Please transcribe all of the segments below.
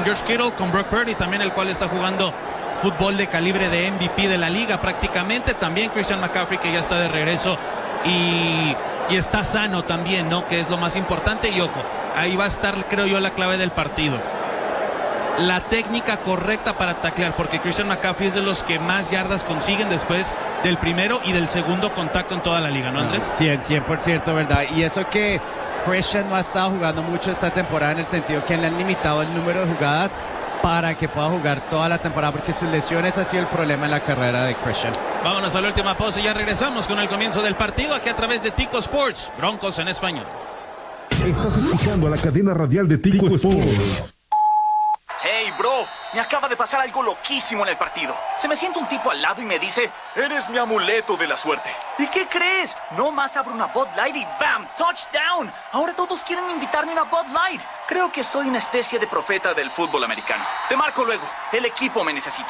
George Kittle, con Brock Purdy también, el cual está jugando fútbol de calibre de MVP de la liga prácticamente. También Christian McCaffrey, que ya está de regreso y está sano también, ¿no? Que es lo más importante. Y ojo, ahí va a estar, creo yo, la clave del partido. La técnica correcta para taclear, porque Christian McCaffrey es de los que más yardas consiguen después del primero y del segundo contacto en toda la liga, ¿no, Andrés? 100%, ¿verdad? Y eso que Christian no ha estado jugando mucho esta temporada, en el sentido que le han limitado el número de jugadas para que pueda jugar toda la temporada, porque sus lesiones ha sido el problema en la carrera de Christian. Vámonos a la última pausa y ya regresamos con el comienzo del partido aquí a través de Tico Sports, Broncos en español. Estás escuchando a la cadena radial de Tico Sports. Hey, bro, me acaba de pasar algo loquísimo en el partido. Se me sienta un tipo al lado y me dice, eres mi amuleto de la suerte. ¿Y qué crees? No más abro una Bud Light y ¡bam! ¡Touchdown! Ahora todos quieren invitarme a una Bud Light. Creo que soy una especie de profeta del fútbol americano. Te marco luego. El equipo me necesita.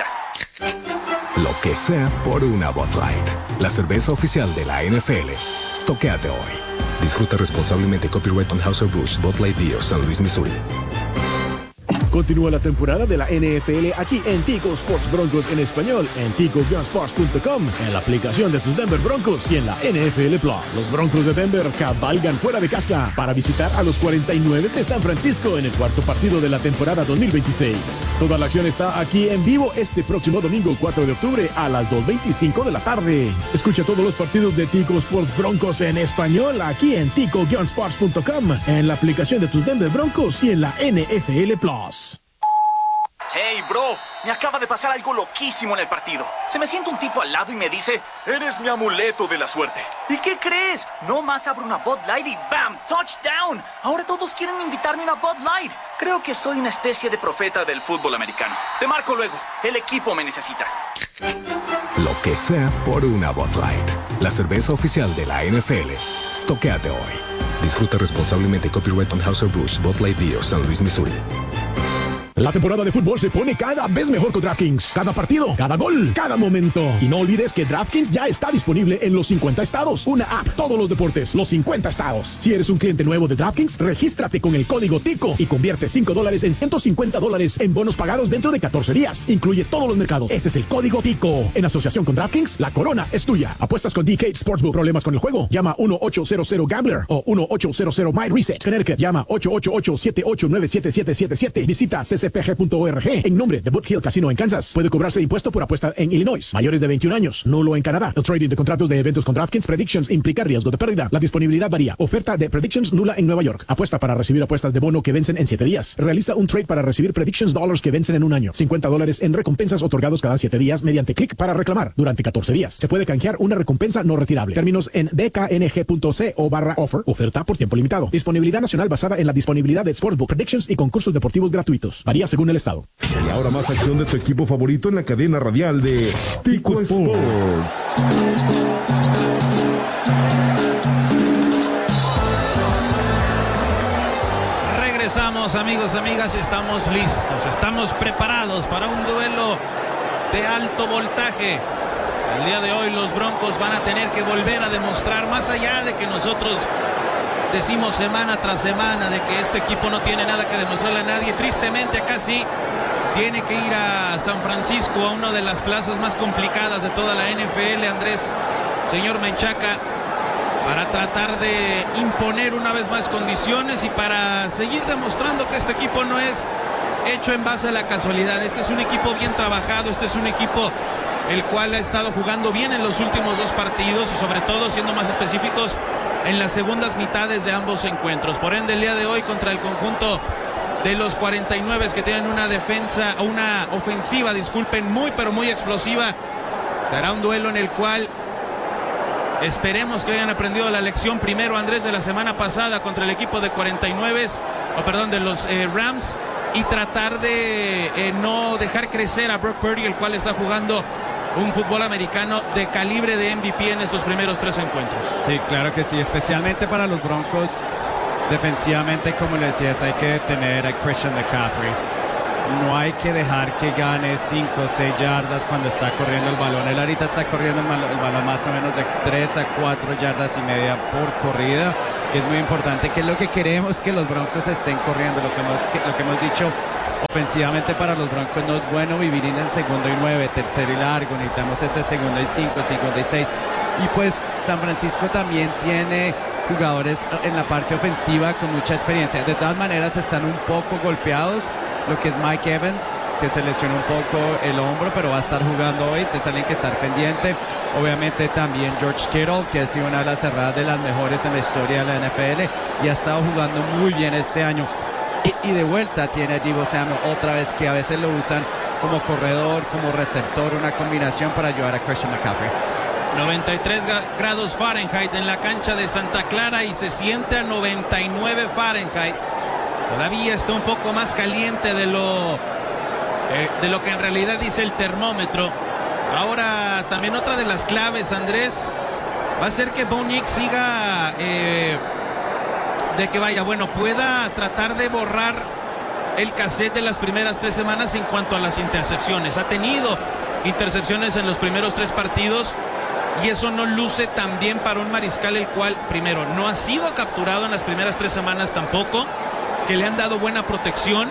Lo que sea por una Bud Light. La cerveza oficial de la NFL. Estoquéate hoy. Disfruta responsablemente. Copyright Anheuser-Busch, Bud Light Beer, San Luis, Missouri. Continúa la temporada de la NFL aquí en Tico Sports Broncos en español, en tico-sports.com, en la aplicación de tus Denver Broncos y en la NFL Plus. Los Broncos de Denver cabalgan fuera de casa para visitar a los 49 de San Francisco en el cuarto partido de la temporada 2026. Toda la acción está aquí en vivo este próximo domingo 4 de octubre a las 2:25 de la tarde. Escucha todos los partidos de Tico Sports Broncos en español aquí en tico-sports.com, en la aplicación de tus Denver Broncos y en la NFL Plus. Hey, bro, me acaba de pasar algo loquísimo en el partido. Se me sienta un tipo al lado y me dice, eres mi amuleto de la suerte. ¿Y qué crees? No más abro una Bud Light y ¡bam! ¡Touchdown! Ahora todos quieren invitarme a una Bud Light. Creo que soy una especie de profeta del fútbol americano. Te marco luego. El equipo me necesita. Lo que sea por una Bud Light. La cerveza oficial de la NFL. Estoquéate hoy. Disfruta responsablemente. Copyright Anheuser-Busch, Bud Light Beer, San Luis, Missouri. La temporada de fútbol se pone cada vez mejor con DraftKings. Cada partido, cada gol, cada momento. Y no olvides que DraftKings ya está disponible en los 50 estados. Una app, todos los deportes, los 50 estados. Si eres un cliente nuevo de DraftKings, regístrate con el código TICO y convierte $5 en $150 en bonos pagados dentro de 14 días. Incluye todos los mercados. Ese es el código TICO. En asociación con DraftKings, la corona es tuya. Apuestas con DK Sportsbook. ¿Problemas con el juego? Llama 1-800-GAMBLER o 1-800-MyReset. Connecticut, llama 888-789-7777. Visita cpg.org en nombre de Boot Hill Casino en Kansas. Puede cobrarse impuesto por apuesta en Illinois. Mayores de 21 años. Nulo en Canadá. El trading de contratos de eventos con DraftKings Predictions implica riesgo de pérdida. La disponibilidad varía. Oferta de Predictions nula en Nueva York. Apuesta para recibir apuestas de bono que vencen en 7 días. Realiza un trade para recibir Predictions Dollars que vencen en un año. $50 en recompensas otorgados cada 7 días mediante clic para reclamar durante 14 días. Se puede canjear una recompensa no retirable. Términos en bkng.co/offer. Oferta por tiempo limitado. Disponibilidad nacional basada en la disponibilidad de Sportsbook Predictions y concursos deportivos gratuitos. Varía según el estado. Y ahora más acción de tu equipo favorito en la cadena radial de Tico Sports. Regresamos, amigos, amigas, estamos listos, estamos preparados para un duelo de alto voltaje. El día de hoy los Broncos van a tener que volver a demostrar, más allá de que nosotros decimos semana tras semana de que este equipo no tiene nada que demostrarle a nadie. Tristemente acá sí tiene que ir a San Francisco, a una de las plazas más complicadas de toda la NFL, Andrés, señor Menchaca, para tratar de imponer una vez más condiciones y para seguir demostrando que este equipo no es hecho en base a la casualidad. Este es un equipo bien trabajado, este es un equipo el cual ha estado jugando bien en los últimos 2 partidos y sobre todo, siendo más específicos, en las segundas mitades de ambos encuentros. Por ende, el día de hoy contra el conjunto de los 49 que tienen una defensa, una ofensiva, disculpen, muy pero muy explosiva, será un duelo en el cual esperemos que hayan aprendido la lección primero, Andrés, de la semana pasada contra el equipo de 49, de los Rams, y tratar de no dejar crecer a Brock Purdy, el cual está jugando un fútbol americano de calibre de MVP en esos primeros 3 encuentros. Sí, claro que sí, especialmente para los Broncos. Defensivamente, como le decías, hay que detener a Christian McCaffrey. No hay que dejar que gane 5 o 6 yardas cuando está corriendo el balón. Él ahorita está corriendo el balón más o menos de 3 a 4 yardas y media por corrida, que es muy importante, que es lo que queremos, que los Broncos estén corriendo, lo que hemos dicho ofensivamente para los Broncos no es bueno vivir en el 2º y 9, 3º y largo, necesitamos ese 2º y 5, 2º y 6. Y pues San Francisco también tiene jugadores en la parte ofensiva con mucha experiencia. De todas maneras están un poco golpeados, lo que es Mike Evans, que se lesionó un poco el hombro, pero va a estar jugando hoy, entonces alguien que estar pendiente. Obviamente también George Kittle, que ha sido una de las cerradas de las mejores en la historia de la NFL y ha estado jugando muy bien este año. Y de vuelta tiene a Deebo Samuel otra vez, que a veces lo usan como corredor, como receptor, una combinación para ayudar a Christian McCaffrey. 93 grados Fahrenheit en la cancha de Santa Clara y se siente a 99 Fahrenheit. Todavía está un poco más caliente de lo que en realidad dice el termómetro. Ahora también otra de las claves, Andrés, va a ser que Bo Nix siga pueda tratar de borrar el cassette de las primeras 3 semanas en cuanto a las intercepciones. Ha tenido intercepciones en los primeros 3 partidos y eso no luce tan bien para un mariscal el cual, primero, no ha sido capturado en las primeras 3 semanas tampoco, que le han dado buena protección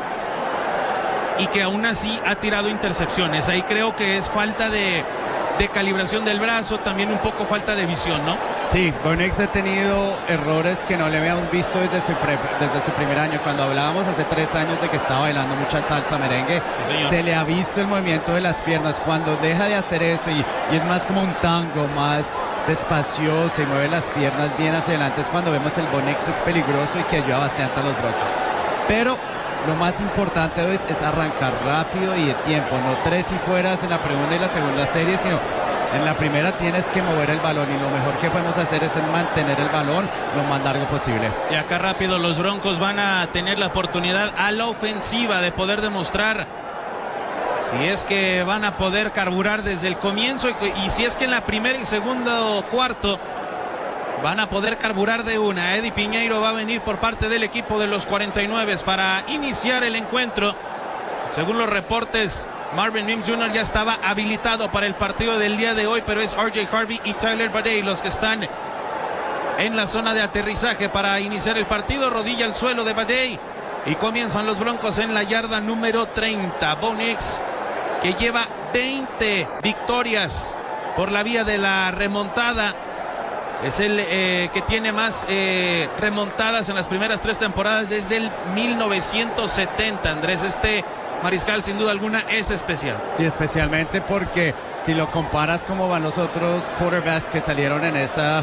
y que aún así ha tirado intercepciones. Ahí creo que es falta de calibración del brazo, también un poco falta de visión, ¿no? Sí, Bo Nix ha tenido errores que no le habíamos visto desde su primer año. Cuando hablábamos hace 3 años de que estaba bailando mucha salsa merengue, sí, se le ha visto el movimiento de las piernas. Cuando deja de hacer eso y es más como un tango, más despacioso y mueve las piernas bien hacia adelante, es cuando vemos el Bo Nix es peligroso y que ayuda bastante a los Broncos. Pero lo más importante hoy es arrancar rápido y de tiempo, no 3 y fueras en la primera y la segunda serie, sino en la primera tienes que mover el balón y lo mejor que podemos hacer es mantener el balón lo más largo posible. Y acá rápido los Broncos van a tener la oportunidad a la ofensiva de poder demostrar si es que van a poder carburar desde el comienzo y si es que en la primera y segundo cuarto van a poder carburar de una. Eddie Piñeiro va a venir por parte del equipo de los 49 para iniciar el encuentro. Según los reportes, Marvin Mims Jr. ya estaba habilitado para el partido del día de hoy, pero es RJ Harvey y Tyler Badie los que están en la zona de aterrizaje para iniciar el partido. Rodilla al suelo de Badie y comienzan los Broncos en la yarda número 30. Bo Nix, que lleva 20 victorias por la vía de la remontada, es el que tiene más remontadas en las primeras 3 temporadas desde el 1970. Andrés, este mariscal sin duda alguna es especial. Sí, especialmente porque si lo comparas como van los otros quarterbacks que salieron en ese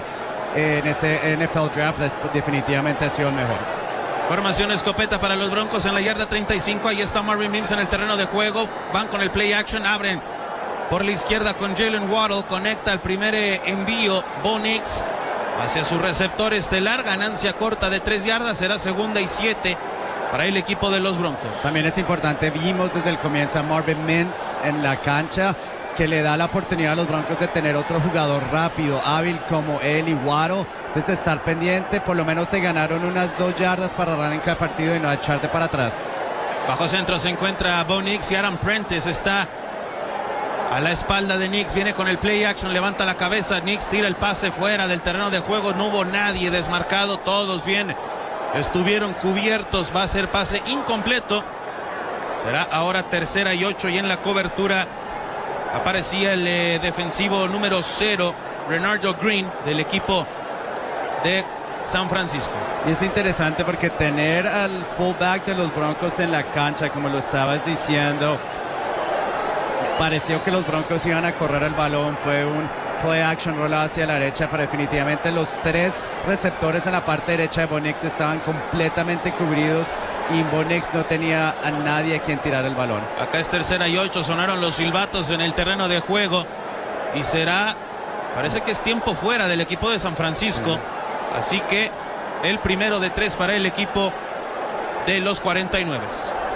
NFL draft, definitivamente ha sido el mejor. Formación escopeta para los Broncos en la yarda 35. Ahí está Marvin Mims en el terreno de juego. Van con el play action, abren por la izquierda con Jalen Waddle, conecta el primer envío Bo Nix hacia su receptor estelar, ganancia corta de 3 yardas, será 2ª y 7 para el equipo de los Broncos. También es importante, vimos desde el comienzo a Marvin Mims en la cancha, que le da la oportunidad a los Broncos de tener otro jugador rápido, hábil como él y Waddle, desde estar pendiente. Por lo menos se ganaron unas 2 yardas para arrancar el partido y no echarte para atrás. Bajo centro se encuentra Bo Nix y Aaron Prentice está a la espalda de Nix, viene con el play action, levanta la cabeza, Nix tira el pase fuera del terreno de juego, no hubo nadie desmarcado, todos bien estuvieron cubiertos, va a ser pase incompleto, será ahora 3ª y 8 y en la cobertura aparecía el defensivo número 0, Renardo Green, del equipo de San Francisco. Y es interesante porque tener al fullback de los Broncos en la cancha, como lo estabas diciendo, pareció que los Broncos iban a correr el balón, fue un play action roll hacia la derecha, pero definitivamente los 3 receptores en la parte derecha de Bo Nix estaban completamente cubridos y Bo Nix no tenía a nadie a quien tirar el balón. Acá es 3ª y 8, sonaron los silbatos en el terreno de juego y parece que es tiempo fuera del equipo de San Francisco, así que el primero de 3 para el equipo de los 49.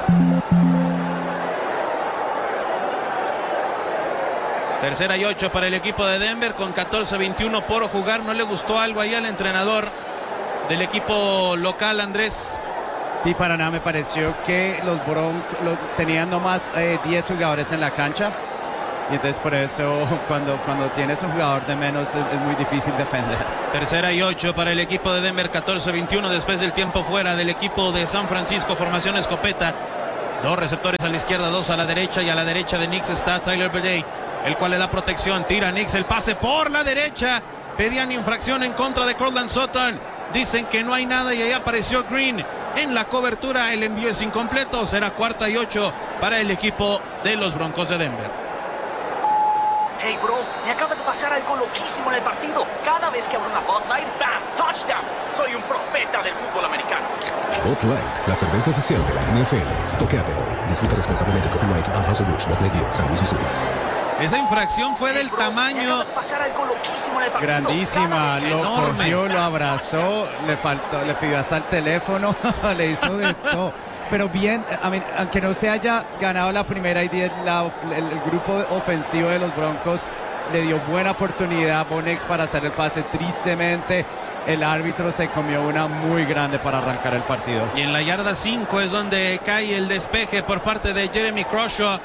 Tercera y 8 para el equipo de Denver con 14-21 por jugar. ¿No le gustó algo ahí al entrenador del equipo local, Andrés? Sí, para nada, me pareció que los Broncos tenían nomás 10 jugadores en la cancha. Y entonces por eso cuando tienes un jugador de menos es muy difícil defender. Tercera y 8 para el equipo de Denver, 14-21 después del tiempo fuera del equipo de San Francisco. Formación escopeta Dos receptores a la izquierda, dos a la derecha, y a la derecha de Nix está Tyler Bidet, el cual le da protección. Tira Nix, el pase por la derecha. Pedían infracción en contra de Courtland Sutton. Dicen que no hay nada y ahí apareció Green en la cobertura. El envío es incompleto. Será 4ª y 8 para el equipo de los Broncos de Denver. Hey, bro, me acaba de pasar algo loquísimo en el partido. Cada vez que abro una Bud Light, ¡bam! ¡Touchdown! Soy un profeta del fútbol americano. Bud Light, la cerveza oficial de la NFL. Estoquéate hoy. Disfruta responsablemente. Copyright Anheuser-Busch, Bud Light Beer, San Luis, Missouri. Esa infracción fue del Bro, me tamaño acaba de pasar algo loquísimo en el partido. Grandísima, Cada vez que- lo enorme. cogió, lo abrazó, le pidió hasta el teléfono, le hizo de todo. Pero bien, aunque no se haya ganado la primera y 10, el grupo ofensivo de los Broncos le dio buena oportunidad a Bo Nix para hacer el pase. Tristemente, el árbitro se comió una muy grande para arrancar el partido. Y en la yarda 5 es donde cae el despeje por parte de Jeremy Crawshaw.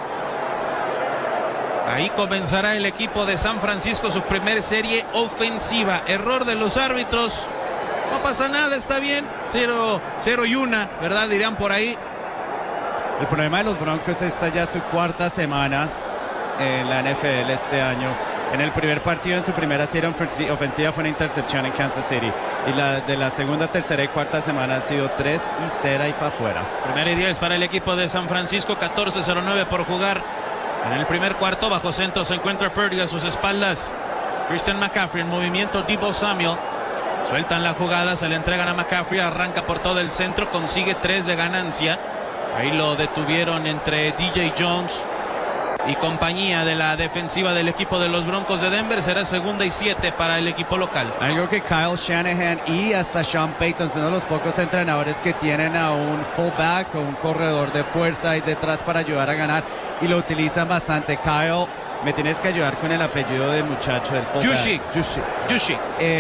Ahí comenzará el equipo de San Francisco su primer serie ofensiva. Error de los árbitros. No pasa nada, está bien. 0-1, ¿verdad? Dirán por ahí. El problema de los Broncos está ya su 4ª semana en la NFL este año. En el primer partido, en su primera serie ofensiva, fue una intercepción en Kansas City. Y de la segunda, tercera y cuarta semana ha sido 3-0 y para afuera. 1ª y 10 para el equipo de San Francisco. 14:09 por jugar. En el primer cuarto, bajo centro, se encuentra Purdy a sus espaldas. Christian McCaffrey en movimiento. Deebo Samuel. Sueltan la jugada, se le entregan a McCaffrey. Arranca por todo el centro, consigue 3 de ganancia. Ahí lo detuvieron entre DJ Jones y compañía de la defensiva del equipo de los Broncos de Denver. Será 2ª y 7 para el equipo local. Algo que Kyle Shanahan y hasta Sean Payton son uno de los pocos entrenadores que tienen a un fullback o un corredor de fuerza ahí detrás para ayudar a ganar, y lo utilizan bastante. Kyle, me tienes que ayudar con el apellido del muchacho del fullback. Juszczyk.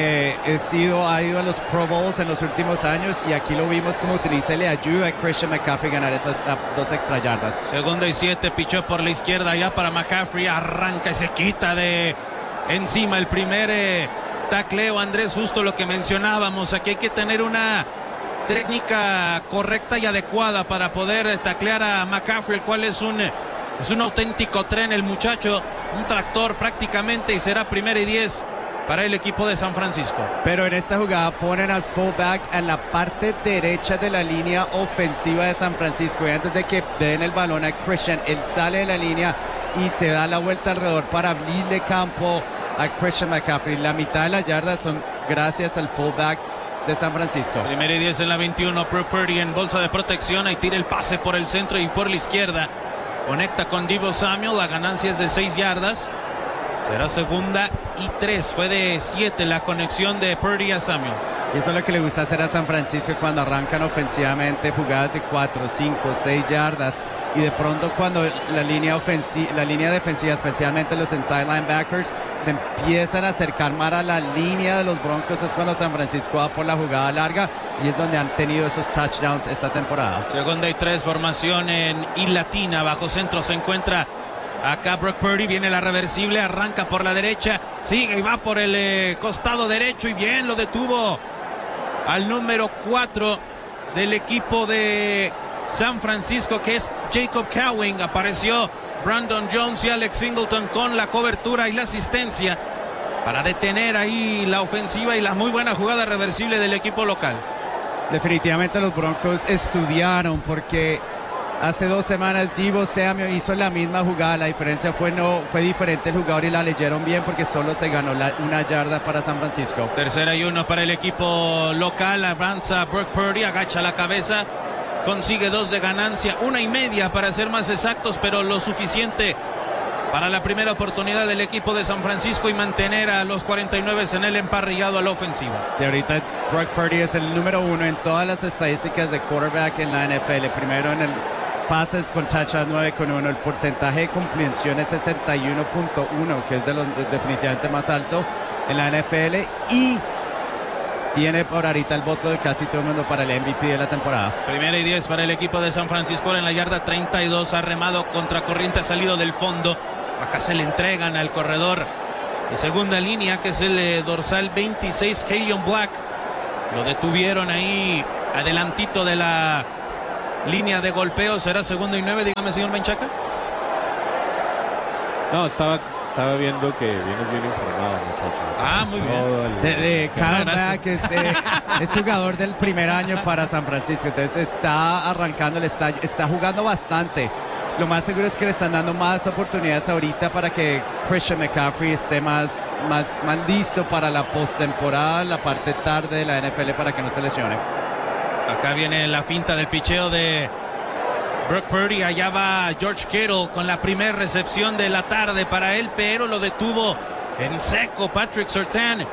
Ha ido a los Pro Bowls en los últimos años, y aquí lo vimos como utiliza y le ayuda a Christian McCaffrey a ganar esas 2 extra yardas. 2ª y 7, pichó por la izquierda ya para McCaffrey. Arranca y se quita de encima el primer tacleo. Andrés, justo lo que mencionábamos. Aquí hay que tener una técnica correcta y adecuada para poder taclear a McCaffrey, el cual es un auténtico tren el muchacho, un tractor prácticamente, y será 1ª y 10 para el equipo de San Francisco. Pero en esta jugada ponen al fullback en la parte derecha de la línea ofensiva de San Francisco, y antes de que den el balón a Christian, él sale de la línea y se da la vuelta alrededor para abrirle campo a Christian McCaffrey. La mitad de las yardas son gracias al fullback de San Francisco. 1ª y 10 en la 21. Purdy en bolsa de protección. Ahí tira el pase por el centro y por la izquierda. Conecta con Deebo Samuel. La ganancia es de 6 yardas. Será 2ª y 3. Fue de 7 la conexión de Purdy a Samuel. Y eso es lo que le gusta hacer a San Francisco cuando arrancan ofensivamente, jugadas de 4, 5, 6 yardas. Y de pronto cuando la línea defensiva, especialmente los inside linebackers, se empiezan a acercar más a la línea de los Broncos, es cuando San Francisco va por la jugada larga, y es donde han tenido esos touchdowns esta temporada. 2ª y 3, formación en I latina. Bajo centro se encuentra acá Brock Purdy. Viene la reversible, arranca por la derecha, sigue y va por el costado derecho, y bien lo detuvo al número 4 del equipo de San Francisco, que es Jacob Cowing. Apareció Brandon Jones y Alex Singleton con la cobertura y la asistencia para detener ahí la ofensiva y la muy buena jugada reversible del equipo local. Definitivamente los Broncos estudiaron, porque hace 2 semanas Deebo Samuel hizo la misma jugada. La diferencia fue diferente el jugador, y la leyeron bien porque solo se ganó 1 yarda para San Francisco. 3ª y 1 para el equipo local. Avanza Brock Purdy, agacha la cabeza, consigue 2 de ganancia, 1.5 para ser más exactos, pero lo suficiente para la primera oportunidad del equipo de San Francisco y mantener a los 49 en el emparrillado a la ofensiva. Sí, ahorita Brock Purdy es el número 1 en todas las estadísticas de quarterback en la NFL. Primero en el pases con touchdown, 9.1. El porcentaje de compleción es 61.1, que es definitivamente más alto en la NFL, y tiene por ahorita el voto de casi todo el mundo para el MVP de la temporada. 1ª y 10 para el equipo de San Francisco en la yarda 32. Ha remado contra corriente, ha salido del fondo. Acá se le entregan al corredor de segunda línea, que es el dorsal 26, Keyon Black. Lo detuvieron ahí adelantito de la línea de golpeo. ¿Será 2nd y 9? Dígame, señor Menchaca. No, estaba viendo que vienes bien informado, muchacho. Muy bien. Kyle Mack es jugador del primer año para San Francisco, entonces está arrancando, está jugando bastante. Lo más seguro es que le están dando más oportunidades ahorita para que Christian McCaffrey esté más listo para la postemporada, la parte tarde de la NFL, para que no se lesione. Acá viene la finta del picheo de Brock Purdy. Allá va George Kittle con la primera recepción de la tarde para él, pero lo detuvo en seco Patrick Surtain.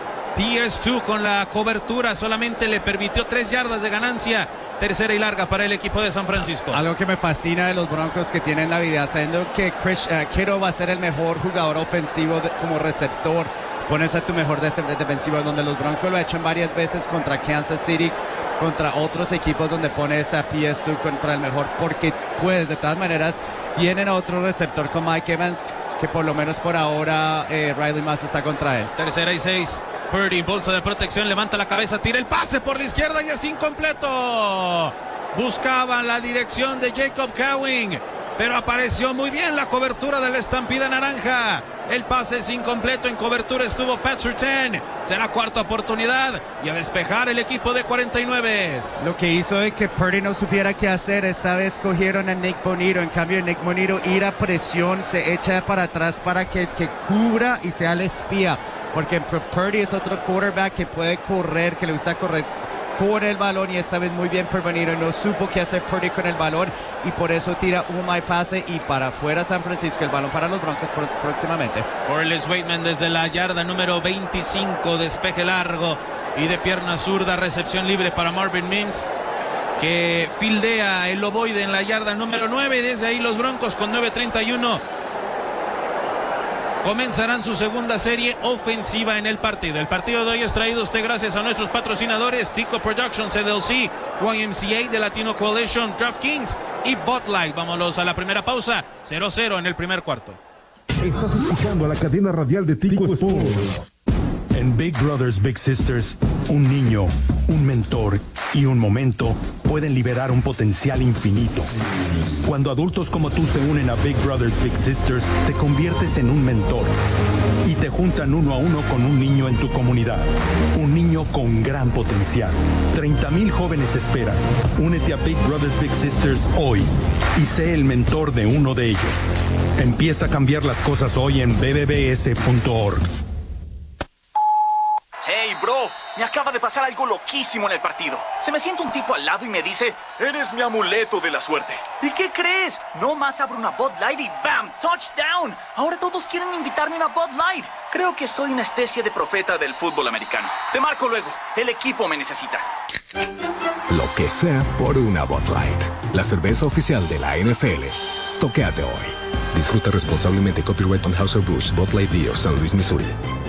PS2 con la cobertura, solamente le permitió 3 yardas de ganancia. 3ª y larga para el equipo de San Francisco. Algo que me fascina de los Broncos que tienen la vida, sabiendo que Kittle va a ser el mejor jugador ofensivo como receptor. Pones a tu mejor defensivo, donde los Broncos lo han hecho varias veces contra Kansas City, contra otros equipos donde pones a PS2 contra el mejor, porque pues de todas maneras tienen a otro receptor con Mike Evans, que por lo menos por ahora Riley Mass está contra él. 3ª y 6. Purdy, bolsa de protección, levanta la cabeza, tira el pase por la izquierda y es incompleto. Buscaban la dirección de Jacob Cowing, pero apareció muy bien la cobertura de la estampida naranja. El pase es incompleto, en cobertura estuvo Pat Surtain. Será 4ª oportunidad y a despejar el equipo de 49. Lo que hizo de que Purdy no supiera qué hacer, esta vez cogieron a Nick Bonito. En cambio, Nick Bonito ir a presión, se echa para atrás para que cubra y sea el espía. Porque Purdy es otro quarterback que puede correr, que le gusta correr con el balón, y esta vez muy bien por Bonito. No supo qué hacer Purdy con el balón y por eso tira un mal pase y para afuera San Francisco. El balón para los Broncos próximamente. Corliss Waitman desde la yarda número 25, despeje largo y de pierna zurda, recepción libre para Marvin Mims, que fildea el ovoide en la yarda número 9. Desde ahí los Broncos con 9:31 comenzarán su segunda serie ofensiva en el partido. El partido de hoy es traído a usted gracias a nuestros patrocinadores: Tico Productions, LLC, YMCA de Latino Coalition, DraftKings y Bud Light. Vámonos a la primera pausa. 0-0 en el primer cuarto. Estás escuchando a la cadena radial de Tico Sports. En Big Brothers Big Sisters, un niño, un mentor y un momento pueden liberar un potencial infinito. Cuando adultos como tú se unen a Big Brothers Big Sisters, te conviertes en un mentor y te juntan 1 a 1 con un niño en tu comunidad. Un niño con gran potencial. 30,000 jóvenes esperan. Únete a Big Brothers Big Sisters hoy y sé el mentor de uno de ellos. Empieza a cambiar las cosas hoy en bbbs.org. Hey, bro, me acaba de pasar algo loquísimo en el partido. Se me sienta un tipo al lado y me dice, eres mi amuleto de la suerte. ¿Y qué crees? No más abro una Bud Light y ¡bam! ¡Touchdown! Ahora todos quieren invitarme a una Bud Light. Creo que soy una especie de profeta del fútbol americano. Te marco luego. El equipo me necesita. Lo que sea por una Bud Light. La cerveza oficial de la NFL. Estoquéate hoy. Disfruta responsablemente. Copyright Anheuser-Busch, Bud Light Beer, San Luis, Missouri.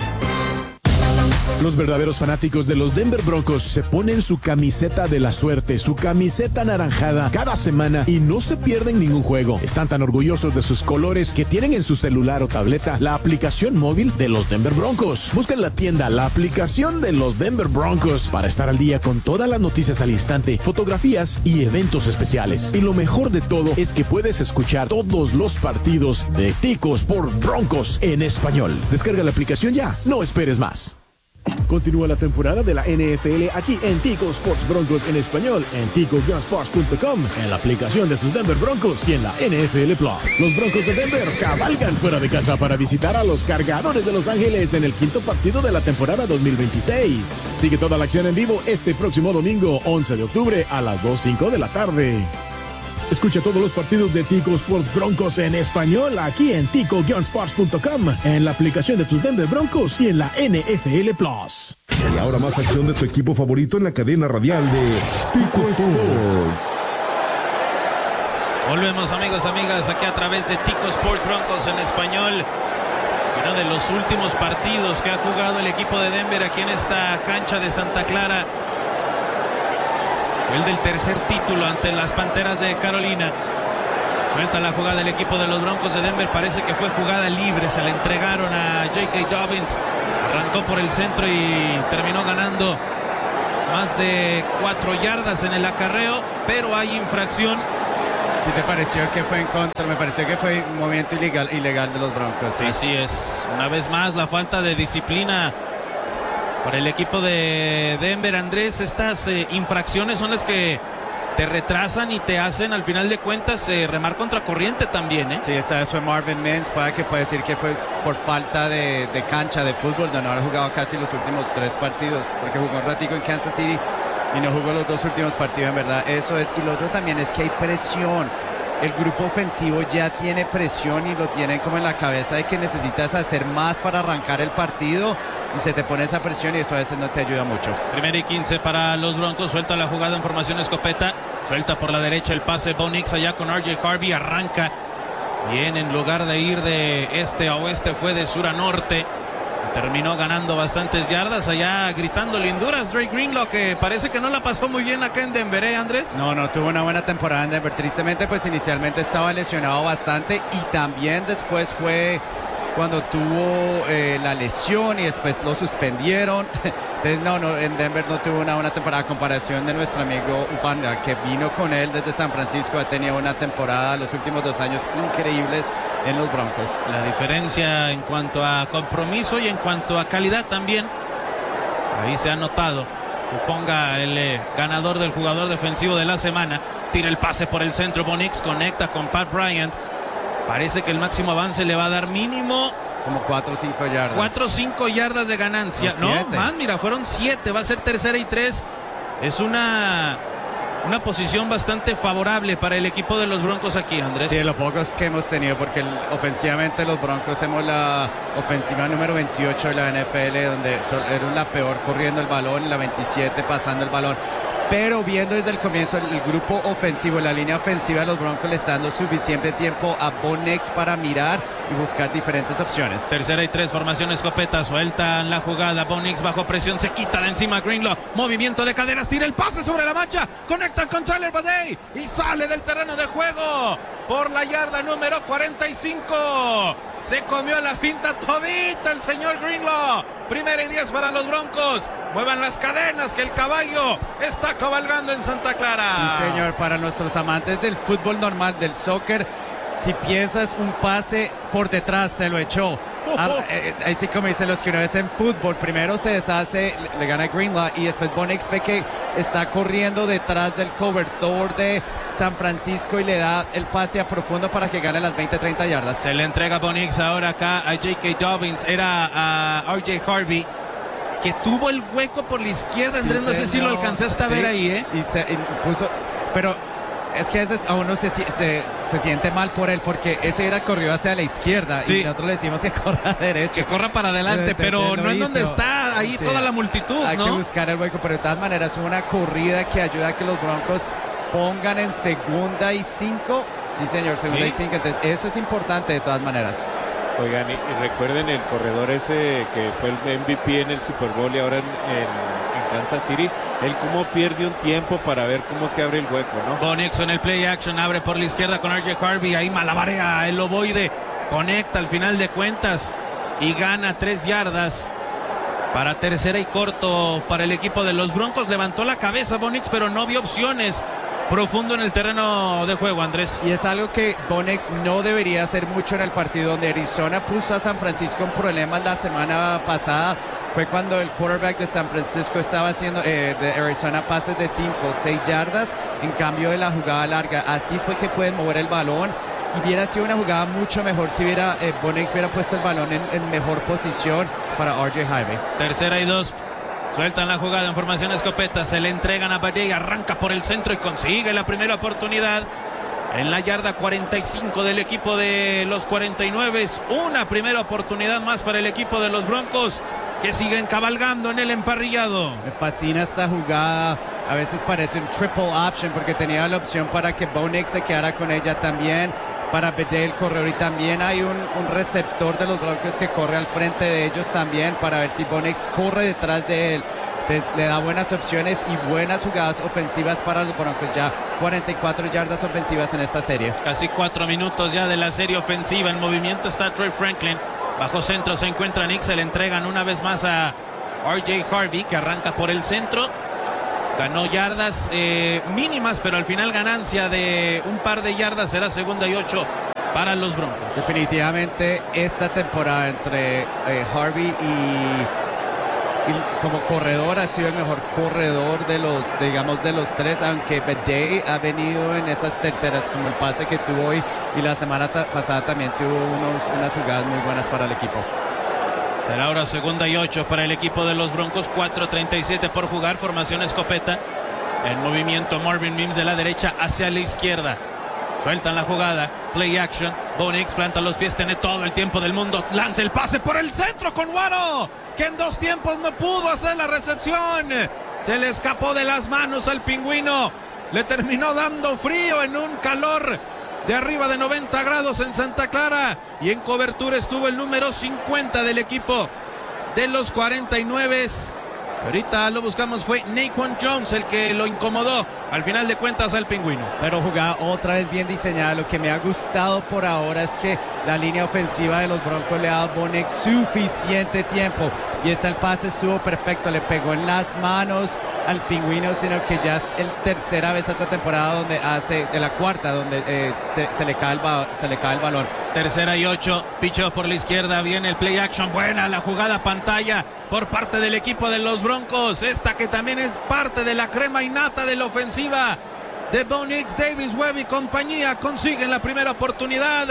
Los verdaderos fanáticos de los Denver Broncos se ponen su camiseta de la suerte, su camiseta anaranjada cada semana y no se pierden ningún juego. Están tan orgullosos de sus colores que tienen en su celular o tableta la aplicación móvil de los Denver Broncos. Busca en la tienda la aplicación de los Denver Broncos para estar al día con todas las noticias al instante, fotografías y eventos especiales. Y lo mejor de todo es que puedes escuchar todos los partidos de Ticos por Broncos en español. Descarga la aplicación ya, no esperes más. Continúa la temporada de la NFL aquí en Tico Sports Broncos en español, en tico-sports.com, en la aplicación de tus Denver Broncos y en la NFL Plus. Los Broncos de Denver cabalgan fuera de casa para visitar a los Cargadores de Los Ángeles en el 5º partido de la temporada 2026. Sigue toda la acción en vivo este próximo domingo, 11 de octubre a las 2:05 de la tarde. Escucha todos los partidos de Tico Sports Broncos en español aquí en tico-sports.com, en la aplicación de tus Denver Broncos y en la NFL Plus. Y ahora más acción de tu equipo favorito en la cadena radial de Tico Sports. Volvemos, amigos, amigas, aquí a través de Tico Sports Broncos en español. Uno de los últimos partidos que ha jugado el equipo de Denver aquí en esta cancha de Santa Clara. El del tercer título ante las Panteras de Carolina. Suelta la jugada del equipo de los Broncos de Denver. Parece que fue jugada libre. Se la entregaron a J.K. Dobbins. Arrancó por el centro y terminó ganando más de 4 yardas en el acarreo. Pero hay infracción ¿Sí te pareció que fue en contra? Me pareció que fue un movimiento ilegal de los Broncos. Sí. Así es. Una vez más, la falta de disciplina para el equipo de Denver. Andrés, estas infracciones son las que te retrasan y te hacen, al final de cuentas, remar contra corriente también, ¿eh? Sí, esta vez fue Marvin Mims, puede decir que fue por falta de cancha de fútbol, de no haber jugado casi los últimos 3 partidos, porque jugó un ratico en Kansas City y no jugó los 2 últimos partidos, en verdad. Eso es. Y lo otro también es que hay presión. El grupo ofensivo ya tiene presión y lo tienen como en la cabeza de que necesitas hacer más para arrancar el partido y se te pone esa presión y eso a veces no te ayuda mucho. 1 y 15 para los Broncos. Suelta la jugada en formación escopeta. Suelta por la derecha el pase Bo Nix allá con RJ Harvey. Arranca bien, en lugar de ir de este a oeste fue de sur a norte. Terminó ganando bastantes yardas allá, gritando linduras Dre Greenlaw, que parece que no la pasó muy bien acá en Denver, ¿eh, Andrés? No tuvo una buena temporada en Denver. Tristemente, pues inicialmente estaba lesionado bastante y también después fue cuando tuvo la lesión y después lo suspendieron. Entonces, en Denver no tuvo una buena temporada a comparación de nuestro amigo Ufanda, que vino con él desde San Francisco. Ha tenido una temporada los últimos 2 años increíbles en los Broncos. La diferencia en cuanto a compromiso y en cuanto a calidad también, ahí se ha notado. Ufonga, el ganador del jugador defensivo de la semana, tira el pase por el centro. Bo Nix conecta con Pat Bryant. Parece que el máximo avance le va a dar mínimo como 4 o 5 yardas. 4 o 5 yardas de ganancia. No, más, mira, fueron 7. Va a ser 3ª y 3. Es una posición bastante favorable para el equipo de los Broncos aquí, Andrés. Sí, de los pocos que hemos tenido, porque ofensivamente los Broncos somos la ofensiva número 28 de la NFL, donde eran la peor corriendo el balón, la 27 pasando el balón. Pero viendo desde el comienzo el grupo ofensivo, la línea ofensiva de los Broncos le está dando suficiente tiempo a Bo Nix para mirar y buscar diferentes opciones. 3ª y 3, formación escopeta, sueltan la jugada. Bo Nix bajo presión, se quita de encima Greenlaw. Movimiento de caderas, tira el pase sobre la mancha. Conectan con Tyler Badee y sale del terreno de juego por la yarda número 45. Se comió la finta todita el señor Greenlaw. 1ª y 10 para los Broncos. Muevan las cadenas, que el caballo está cabalgando en Santa Clara. Sí, señor. Para nuestros amantes del fútbol normal, del soccer, si piensas un pase por detrás, se lo echó. Ahí sí, como dicen los que una vez en fútbol, primero se deshace, le gana Greenlaw y después Bo Nix ve que está corriendo detrás del cobertor de San Francisco y le da el pase a profundo para que gane las 20-30 yardas. Se le entrega Bo Nix ahora acá a J.K. Dobbins. Era a RJ Harvey, que tuvo el hueco por la izquierda. Andrés, sí, no sé si lo alcanzaste a ver ahí, ¿eh? Y puso, pero es que a veces a uno se siente mal por él, porque ese era corrió hacia la izquierda, sí, y nosotros le decimos que corra a derecha. Que corra para adelante, pero no es donde está ahí, sí, toda la multitud, hay que buscar el hueco, pero de todas maneras una corrida que ayuda a que los Broncos pongan en 2ª y 5. Sí, señor, 2ª y 5. Entonces, eso es importante de todas maneras. Oigan, y recuerden el corredor ese que fue el MVP en el Super Bowl y ahora en Kansas City. Él cómo pierde un tiempo para ver cómo se abre el hueco, ¿no? Bo Nix en el play action, abre por la izquierda con RJ Harvey. Ahí malabarea el ovoide. Conecta al final de cuentas y gana 3 yardas. Para 3ª y corto para el equipo de los Broncos. Levantó la cabeza Bo Nix, pero no vio opciones. Profundo en el terreno de juego, Andrés. Y es algo que Bo Nix no debería hacer mucho en el partido, donde Arizona puso a San Francisco en problemas la semana pasada. Fue cuando el quarterback de San Francisco estaba haciendo de Arizona pases de 5 o 6 yardas en cambio de la jugada larga. Así fue que pueden mover el balón y hubiera sido una jugada mucho mejor si Bo Nix hubiera puesto el balón en mejor posición para RJ Harvey. 3ª y 2. Sueltan la jugada en formación escopeta, se le entregan a Badee, arranca por el centro y consigue la primera oportunidad en la yarda 45 del equipo de los 49. Una primera oportunidad más para el equipo de los Broncos, que siguen cabalgando en el emparrillado. Me fascina esta jugada, a veces parece un triple option porque tenía la opción para que Bo Nix se quedara con ella también, para Badee el corredor, y también hay un receptor de los Broncos que corre al frente de ellos también para ver si Bo Nix corre detrás de él. Entonces le da buenas opciones y buenas jugadas ofensivas para los Broncos. Ya 44 yardas ofensivas en esta serie. Casi 4 minutos ya de la serie ofensiva. En movimiento está Troy Franklin. Bajo centro se encuentra Nix. Se le entregan una vez más a RJ Harvey, que arranca por el centro. Ganó yardas mínimas, pero al final ganancia de un par de yardas. Será 2nd y 8 para los Broncos. Definitivamente esta temporada entre Harvey y como corredor ha sido el mejor corredor de los tres, aunque Bidet ha venido en esas terceras, como el pase que tuvo hoy, y la semana pasada también tuvo unas jugadas muy buenas para el equipo. Será ahora 2nd y 8 para el equipo de los Broncos. 4:37 por jugar. Formación escopeta. En movimiento Marvin Mims de la derecha hacia la izquierda. Sueltan la jugada. Play action. Bo Nix planta los pies. Tiene todo el tiempo del mundo. Lanza el pase por el centro con Waro, que en 2 tiempos no pudo hacer la recepción. Se le escapó de las manos al pingüino. Le terminó dando frío en un calor de arriba de 90 grados en Santa Clara. Y en cobertura estuvo el número 50 del equipo de los 49. Ahorita lo buscamos, fue Naquan Jones el que lo incomodó al final de cuentas al pingüino. Pero jugada otra vez bien diseñada. Lo que me ha gustado por ahora es que la línea ofensiva de los Broncos le ha dado a Bo Nix suficiente tiempo. Y el pase estuvo perfecto, le pegó en las manos al pingüino, sino que ya es la tercera vez esta temporada donde de la cuarta, donde se le cae el balón. 3rd y 8, picheo por la izquierda, viene el play action, buena la jugada pantalla por parte del equipo de los Broncos, esta que también es parte de la crema innata de la ofensiva de Bo Nix. Davis Webb y compañía consiguen la primera oportunidad,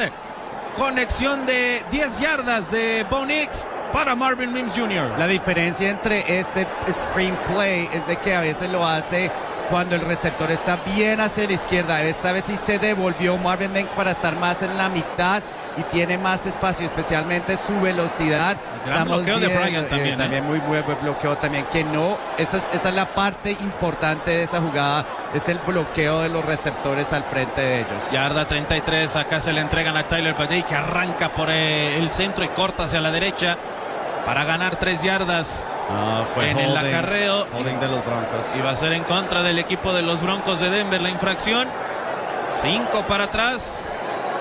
conexión de 10 yardas de Bo Nix para Marvin Mims Jr. La diferencia entre este screenplay es de que a veces lo hace cuando el receptor está bien hacia la izquierda. Esta vez sí se devolvió Marvin Mims para estar más en la mitad y tiene más espacio, especialmente su velocidad. Gran bloqueo de Bryant también. También muy buen bloqueo también, que no, esa es la parte importante de esa jugada, es el bloqueo de los receptores al frente de ellos. Yarda 33, acá se le entregan a Tyler Bidet, que arranca por el centro y corta hacia la derecha para ganar 3 yardas. Fue en el acarreo. Holding de los Broncos. Y va a ser en contra del equipo de los Broncos de Denver la infracción. 5 para atrás.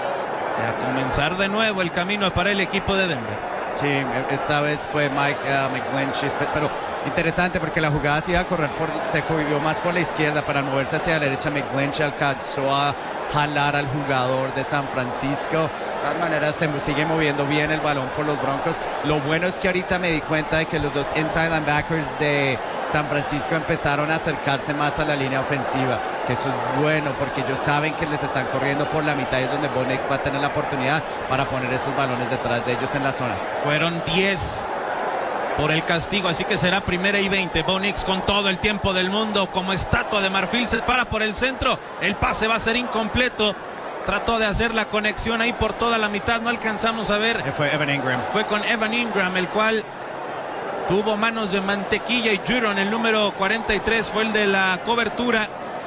Y a comenzar de nuevo el camino para el equipo de Denver. Sí, esta vez fue Mike McGlinchey, pero interesante porque la jugada se iba a correr se movió más por la izquierda para moverse hacia la derecha. McGlinchey alcanzó a jalar al jugador de San Francisco. De todas maneras se sigue moviendo bien el balón por los Broncos. Lo bueno es que ahorita me di cuenta de que los dos inside linebackers de San Francisco empezaron a acercarse más a la línea ofensiva, que eso es bueno porque ellos saben que les están corriendo por la mitad y es donde Bo Nix va a tener la oportunidad para poner esos balones detrás de ellos en la zona. Fueron 10 por el castigo, así que será 1st y 20. Bo Nix con todo el tiempo del mundo como estatua de marfil se para por el centro. El pase va a ser incompleto. Trató de hacer la conexión ahí por toda la mitad, no alcanzamos a ver. Fue Evan Ingram. Fue con Evan Ingram, el cual tuvo manos de mantequilla, y Judon, el número 43, fue el de la cobertura.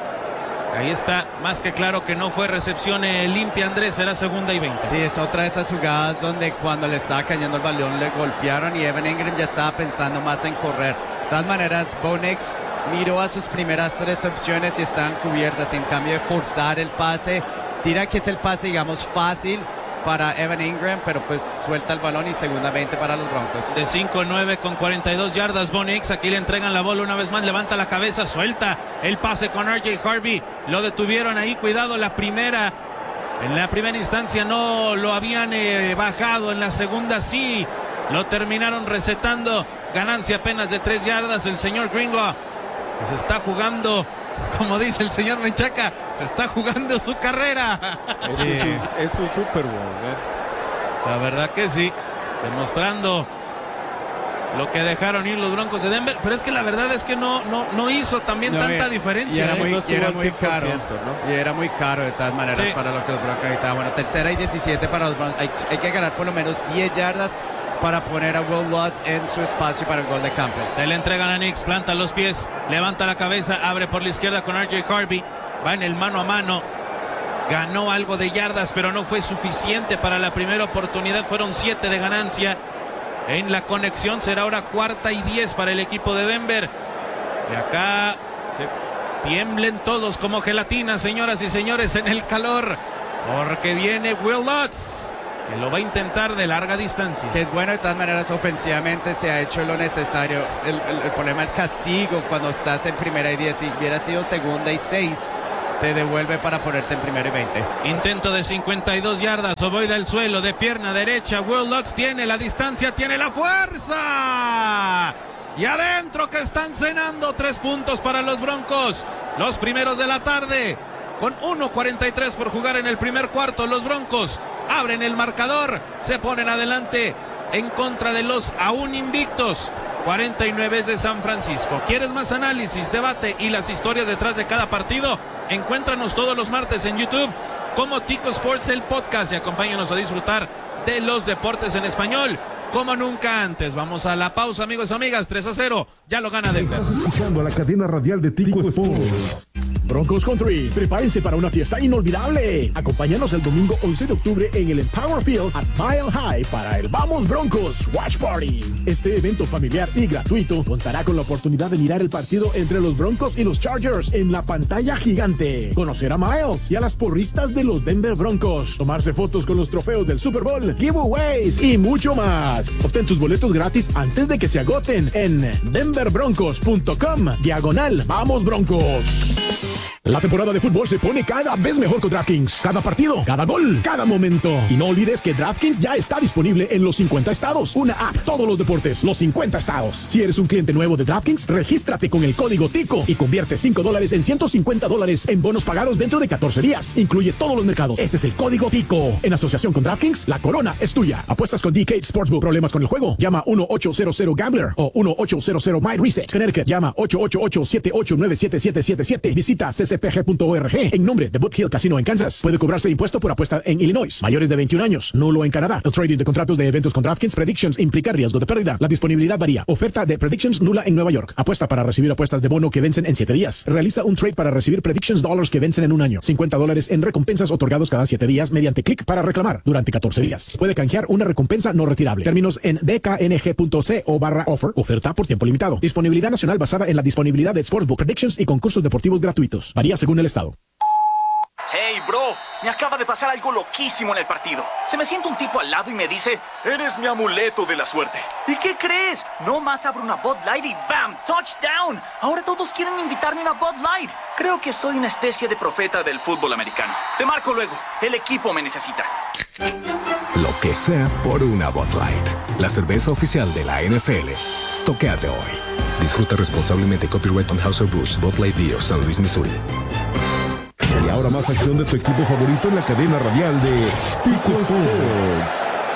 Ahí está, más que claro que no fue recepción limpia, Andrés, será 2nd y 20. Sí, es otra de esas jugadas donde cuando le estaba cayendo el balón le golpearon y Evan Ingram ya estaba pensando más en correr. De todas maneras, Bo Nix miró a sus primeras 3 opciones y estaban cubiertas. En cambio de forzar el pase, tira que es el pase, digamos, fácil para Evan Ingram, pero pues suelta el balón y 2nd y 20 para los Broncos. De 5-9 con 42 yardas Bo Nix, aquí le entregan la bola una vez más, levanta la cabeza, suelta el pase con RJ Harvey, lo detuvieron ahí, cuidado, en la primera instancia no lo habían bajado, en la segunda sí, lo terminaron recetando, ganancia apenas de 3 yardas, el señor Greenlaw, que se está jugando, como dice el señor Menchaca, se está jugando su carrera. Sí, es su Super Bowl, La verdad que sí, demostrando lo que dejaron ir los Broncos de Denver, pero es que la verdad es que no hizo también tanta diferencia. Y era muy caro, ¿no? Y era muy caro de todas maneras para lo que los Broncos necesitaban. Bueno, 3rd y 17 para los Broncos. Hay que ganar por lo menos 10 yardas para poner a Will Lutz en su espacio para el gol de campo. Se le entregan a Nix, planta los pies, levanta la cabeza, abre por la izquierda con RJ Harvey, va en el mano a mano, ganó algo de yardas, pero no fue suficiente para la primera oportunidad, fueron 7 de ganancia. En la conexión será ahora 4ª y 10 para el equipo de Denver. Y acá tiemblen todos como gelatina, señoras y señores, en el calor, porque viene Will Lutz. que lo va a intentar de larga distancia. Que es bueno, de todas maneras, ofensivamente se ha hecho lo necesario. El problema es el castigo cuando estás en primera y 10. Si hubiera sido segunda y 6, te devuelve para ponerte en primera y 20. Intento de 52 yardas, Ovoy del suelo, de pierna derecha. Will Lutz tiene la distancia, tiene la fuerza. Y adentro que están cenando 3 puntos para los Broncos. Los primeros de la tarde. Con 1:43 por jugar en el primer cuarto, los Broncos abren el marcador, se ponen adelante en contra de los aún invictos 49 de San Francisco. ¿Quieres más análisis, debate y las historias detrás de cada partido? Encuéntranos todos los martes en YouTube como Tico Sports, el podcast, y acompáñanos a disfrutar de los deportes en español como nunca antes. Vamos a la pausa, amigos y amigas. 3-0, ya lo gana Denver. Estás escuchando a la cadena radial de Tico Sports. Broncos Country, prepárense para una fiesta inolvidable. Acompáñanos el domingo 11 de octubre en el Empower Field at Mile High para el Vamos Broncos Watch Party. Este evento familiar y gratuito contará con la oportunidad de mirar el partido entre los Broncos y los Chargers en la pantalla gigante, conocer a Miles y a las porristas de los Denver Broncos, tomarse fotos con los trofeos del Super Bowl, giveaways y mucho más. Obtén tus boletos gratis antes de que se agoten en denverbroncos.com/Vamos Broncos. La temporada de fútbol se pone cada vez mejor con DraftKings. Cada partido, cada gol, cada momento. Y no olvides que DraftKings ya está disponible en los 50 estados. Una app, todos los deportes, los 50 estados. Si eres un cliente nuevo de DraftKings, regístrate con el código TICO y convierte $5 en $150 en bonos pagados dentro de 14 días. Incluye todos los mercados. Ese es el código TICO. En asociación con DraftKings, la corona es tuya. Apuestas con DK Sportsbook. ¿Problemas con el juego? Llama 1-800-GAMBLER o 1-800-MyReset. Connecticut, llama 888-789-7777. Visita cpg.org en nombre de Boot Hill Casino en Kansas. Puede cobrarse impuesto por apuesta en Illinois. Mayores de 21 años. Nulo en Canadá. El trading de contratos de eventos con DraftKings Predictions implica riesgo de pérdida. La disponibilidad varía. Oferta de Predictions nula en Nueva York. Apuesta para recibir apuestas de bono que vencen en 7 días. Realiza un trade para recibir Predictions Dollars que vencen en un año. $50 en recompensas otorgados cada 7 días mediante clic para reclamar durante 14 días. Puede canjear una recompensa no retirable. Términos en dkng.co/offer. Oferta por tiempo limitado. Disponibilidad nacional basada en la disponibilidad de Sportsbook Predictions y concursos deportivos gratuitos. Varía según el estado. Hey, bro, me acaba de pasar algo loquísimo en el partido. Se me sienta un tipo al lado y me dice, eres mi amuleto de la suerte. ¿Y qué crees? No más abro una Bud Light y ¡bam! ¡Touchdown! Ahora todos quieren invitarme a una Bud Light. Creo que soy una especie de profeta del fútbol americano. Te marco luego. El equipo me necesita. Lo que sea por una Bud Light. La cerveza oficial de la NFL. Estoquéate hoy. Disfruta responsablemente. Copyright Anheuser-Busch, Bud Light Beer, San Luis, Missouri. Y ahora más acción de tu equipo favorito en la cadena radial de Tico Sports.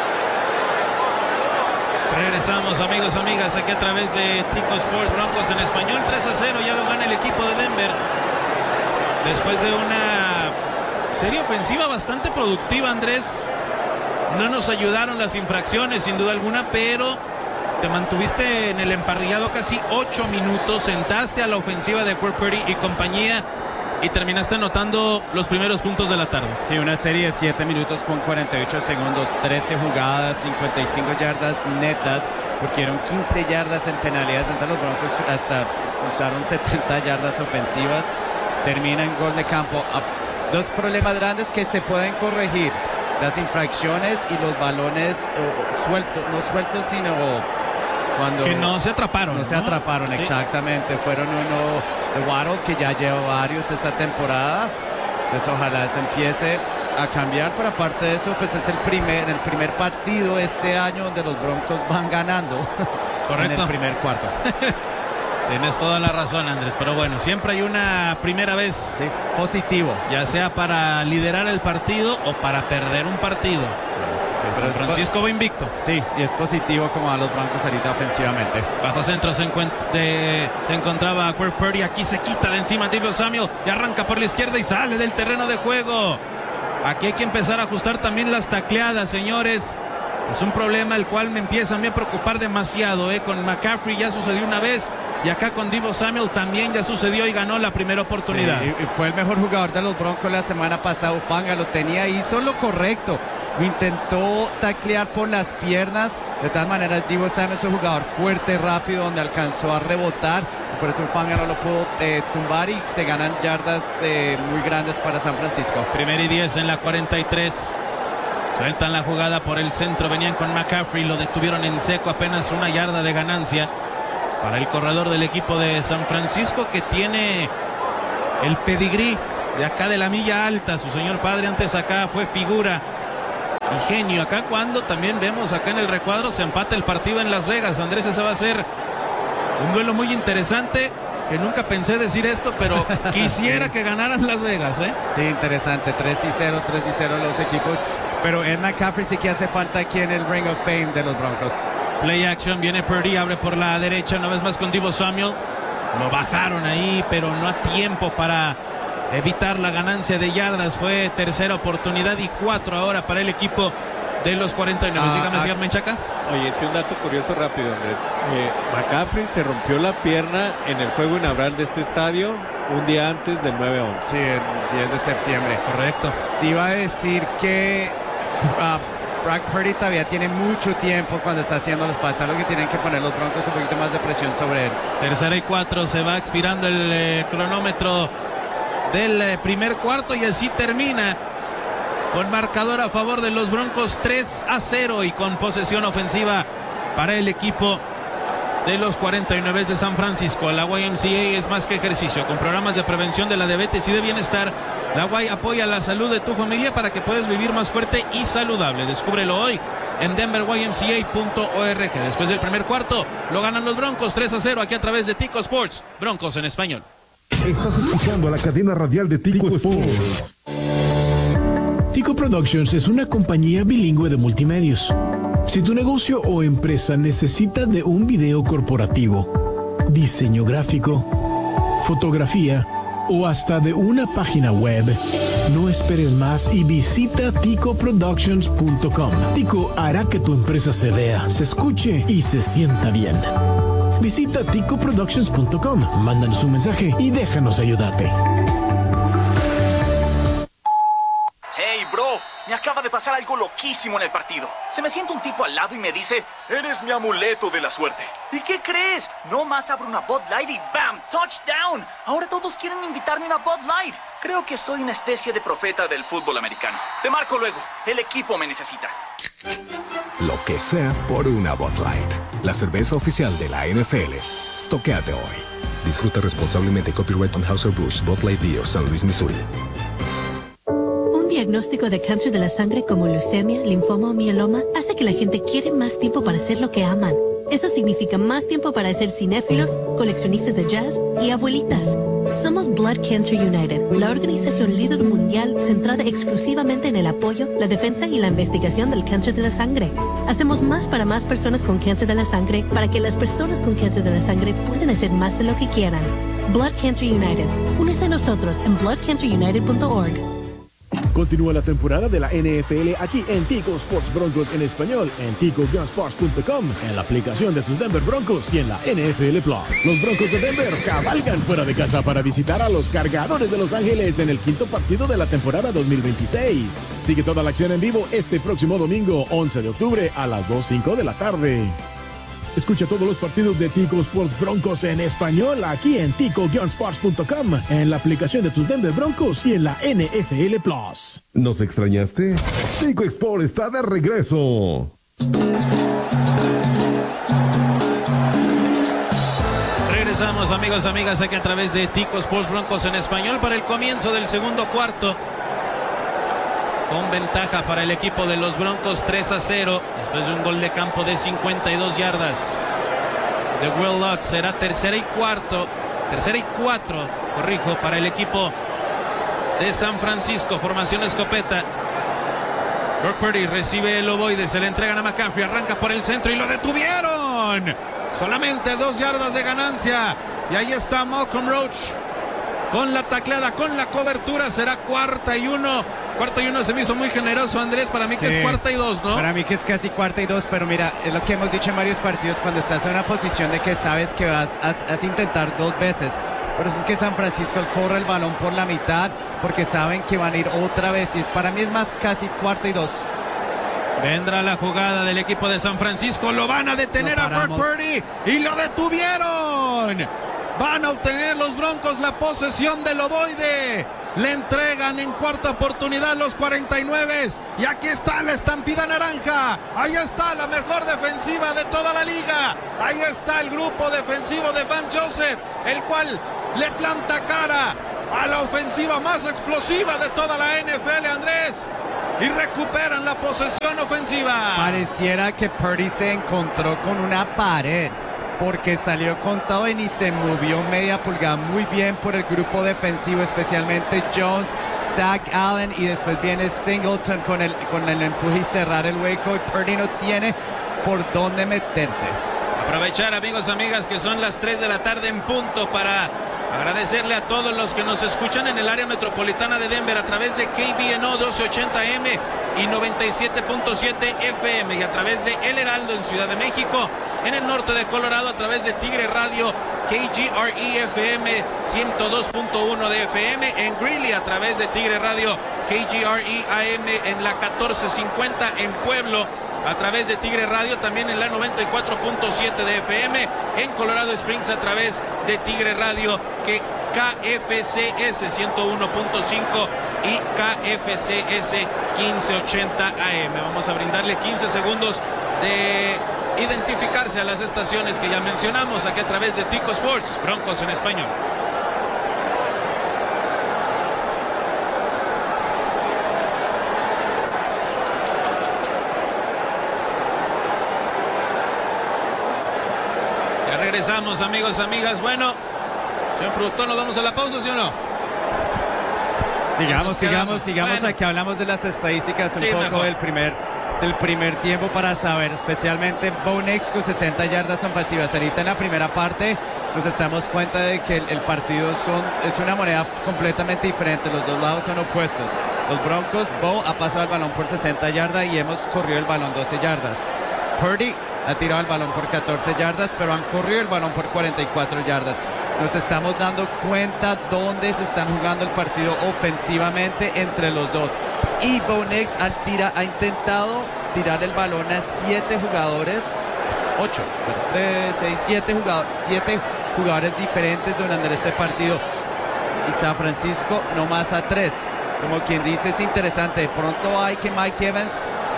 Regresamos, amigos, amigas, aquí a través de Tico Sports. Broncos en español, 3-0, ya lo gana el equipo de Denver. Después de una serie ofensiva bastante productiva, Andrés. No nos ayudaron las infracciones, sin duda alguna, pero te mantuviste en el emparrillado casi 8 minutos, sentaste a la ofensiva de Purdy y compañía y terminaste anotando los primeros puntos de la tarde. Sí, una serie de 7 minutos con 48 segundos, 13 jugadas, 55 yardas netas, porque eran 15 yardas en penalidades. Entonces los Broncos hasta usaron 70 yardas ofensivas. Termina en gol de campo. Dos problemas grandes que se pueden corregir: las infracciones y los balones sueltos, no sueltos, sino cuando que no se atraparon. No se atraparon, sí. Exactamente. Fueron uno de Waddle, que ya lleva varios esta temporada. Pues ojalá eso empiece a cambiar, pero aparte de eso, pues es el primer partido este año donde los Broncos van ganando. Correcto. En el primer cuarto. Tienes toda la razón, Andrés, pero bueno, siempre hay una primera vez. Sí, es positivo. Ya sea para liderar el partido o para perder un partido. Sí. San Francisco va invicto. Sí, y es positivo como a los Broncos ahorita ofensivamente. Bajo centro se encontraba Purdy. Aquí se quita de encima Deebo Samuel y arranca por la izquierda y sale del terreno de juego. Aquí hay que empezar a ajustar también las tacleadas, señores. Es un problema el cual me empieza a mí a preocupar demasiado. Con McCaffrey ya sucedió una vez y acá con Deebo Samuel también ya sucedió y ganó la primera oportunidad. Sí, y fue el mejor jugador de los Broncos la semana pasada. Ufanga lo tenía ahí, hizo lo correcto. Lo intentó taclear por las piernas. De todas maneras, Deebo Samuel es un jugador fuerte, rápido, donde alcanzó a rebotar. Por eso Ufanga no lo pudo tumbar y se ganan yardas muy grandes para San Francisco. 1 y 10 en la 43. Sueltan la jugada por el centro, venían con McCaffrey, lo detuvieron en seco, apenas 1 yarda de ganancia para el corredor del equipo de San Francisco, que tiene el pedigrí de acá de la milla alta. Su señor padre antes acá fue figura y genio. Acá cuando también vemos acá en el recuadro se empata el partido en Las Vegas. Andrés, ese va a ser un duelo muy interesante, que nunca pensé decir esto, pero quisiera que ganaran Las Vegas, ¿eh? Sí, interesante, 3-0 los equipos, pero Ed McCaffrey sí que hace falta aquí en el Ring of Fame de los Broncos. Play action, viene Purdy, abre por la derecha, una vez más con Deebo Samuel. Lo bajaron ahí, pero no a tiempo para evitar la ganancia de yardas. Fue tercera oportunidad y 4 ahora para el equipo de los 49. Dígame, señor Menchaca. Oye, sí, un dato curioso rápido, Andrés. McCaffrey se rompió la pierna en el juego inaugural de este estadio un día antes del 9/11. Sí, el 10 de septiembre. Correcto. Te iba a decir que Brock Purdy todavía tiene mucho tiempo cuando está haciendo los pases, algo que tienen que poner los Broncos un poquito más de presión sobre él. Tercera y 4, se va expirando el cronómetro del primer cuarto y así termina con marcador a favor de los Broncos 3-0 y con posesión ofensiva para el equipo de los 49 de San Francisco. La YMCA es más que ejercicio, con programas de prevención de la diabetes y de bienestar. La Y apoya la salud de tu familia para que puedas vivir más fuerte y saludable. Descúbrelo hoy en denverymca.org. Después del primer cuarto lo ganan los Broncos 3-0 aquí a través de Tico Sports, Broncos en español. Estás escuchando a la cadena radial de Tico Sports. Tico Productions es una compañía bilingüe de multimedios. Si tu negocio o empresa necesita de un video corporativo, diseño gráfico, fotografía o hasta de una página web, no esperes más y visita ticoproductions.com. Tico hará que tu empresa se vea, se escuche y se sienta bien. Visita ticoproductions.com, mándanos un mensaje y déjanos ayudarte. Hey, bro, me acaba de pasar algo loquísimo en el partido. Se me sienta un tipo al lado y me dice, eres mi amuleto de la suerte. ¿Y qué crees? No más abro una Bud Light y ¡bam! ¡Touchdown! Ahora todos quieren invitarme a una Bud Light. Creo que soy una especie de profeta del fútbol americano. Te marco luego. El equipo me necesita. Lo que sea por una Bud Light. La cerveza oficial de la NFL. Estoquéate hoy. Disfruta responsablemente. Copyright Anheuser-Busch, Bud Light Beer, San Luis, Missouri. Un diagnóstico de cáncer de la sangre como leucemia, linfoma o mieloma hace que la gente quiere más tiempo para hacer lo que aman. Eso significa más tiempo para ser cinéfilos, coleccionistas de jazz y abuelitas. Somos Blood Cancer United, la organización líder mundial centrada exclusivamente en el apoyo, la defensa y la investigación del cáncer de la sangre. Hacemos más para más personas con cáncer de la sangre para que las personas con cáncer de la sangre puedan hacer más de lo que quieran. Blood Cancer United. Únese a nosotros en bloodcancerunited.org. Continúa la temporada de la NFL aquí en Tico Sports Broncos en español, en tico-sports.com, en la aplicación de tus Denver Broncos y en la NFL Plus. Los Broncos de Denver cabalgan fuera de casa para visitar a los Cargadores de Los Ángeles en el quinto partido de la temporada 2026. Sigue toda la acción en vivo este próximo domingo, 11 de octubre a las 2:05 de la tarde. Escucha todos los partidos de Tico Sports Broncos en español aquí en tico-sports.com, en la aplicación de tus Denver Broncos y en la NFL Plus. ¿Nos extrañaste? Tico Sports está de regreso. Regresamos, amigos, amigas, aquí a través de Tico Sports Broncos en español para el comienzo del segundo cuarto. Con ventaja para el equipo de los Broncos 3-0 después de un gol de campo de 52 yardas de Will Lutz. Será tercera y 4 para el equipo de San Francisco. Formación escopeta. Brock Purdy recibe el ovoide, se le entregan a McCaffrey, arranca por el centro y lo detuvieron. Solamente 2 yardas de ganancia y ahí está Malcolm Roach con la tacleada, con la cobertura. Será cuarta y 1. Cuarta y 1 se me hizo muy generoso, Andrés. Para mí que es cuarta y 2, ¿no? Para mí que es casi cuarta y 2, pero mira, es lo que hemos dicho en varios partidos, cuando estás en una posición de que sabes que vas a intentar 2 veces. Por eso es que San Francisco corre el balón por la mitad, porque saben que van a ir otra vez. Y para mí es más casi cuarta y 2. Vendrá la jugada del equipo de San Francisco. Lo van a detener a Brock Purdy y lo detuvieron. Van a obtener los Broncos la posesión del ovoide. Le entregan en cuarta oportunidad los 49. Y aquí está la estampida naranja. Ahí está la mejor defensiva de toda la liga. Ahí está el grupo defensivo de Vance Joseph, el cual le planta cara a la ofensiva más explosiva de toda la NFL, Andrés. Y recuperan la posesión ofensiva. Pareciera que Purdy se encontró con una pared, porque salió contado y ni se movió media pulgada. Muy bien por el grupo defensivo, especialmente Jones, Zach Allen, y después viene Singleton con el empuje y cerrar el hueco, y Purdy no tiene por dónde meterse. Aprovechar, amigos, amigas, que son las 3 de la tarde en punto, para agradecerle a todos los que nos escuchan en el área metropolitana de Denver a través de KBNO 1280M y 97.7 FM, y a través de El Heraldo en Ciudad de México, en el norte de Colorado a través de Tigre Radio KGRE FM 102.1 de FM, en Greeley a través de Tigre Radio KGRE AM en la 1450, en Pueblo a través de Tigre Radio también en la 94.7 de FM, en Colorado Springs a través de Tigre Radio que KFCS 101.5 y KFCS 1580 AM. Vamos a brindarle 15 segundos de identificarse a las estaciones que ya mencionamos aquí a través de Tico Sports, Broncos en español. Ya regresamos, amigos, amigas. Bueno, señor productor, ¿nos vamos a la pausa, sí o no? Sigamos. Bueno. Aquí hablamos de las estadísticas un Sí, poco mejor. del primer tiempo, para saber, especialmente Bo Nix con 60 yardas ofensivas. Ahorita en la primera parte nos damos cuenta de que el partido es una moneda completamente diferente. Los dos lados son opuestos. Los Broncos, Bo ha pasado el balón por 60 yardas y hemos corrido el balón 12 yardas. Purdy ha tirado el balón por 14 yardas, pero han corrido el balón por 44 yardas. Nos estamos dando cuenta dónde se están jugando el partido ofensivamente entre los dos. Y Bo Nix ha intentado tirar el balón a 7 jugadores, 7 jugadores diferentes durante este partido. Y San Francisco no más a 3. Como quien dice, es interesante. De pronto hay que Mike Evans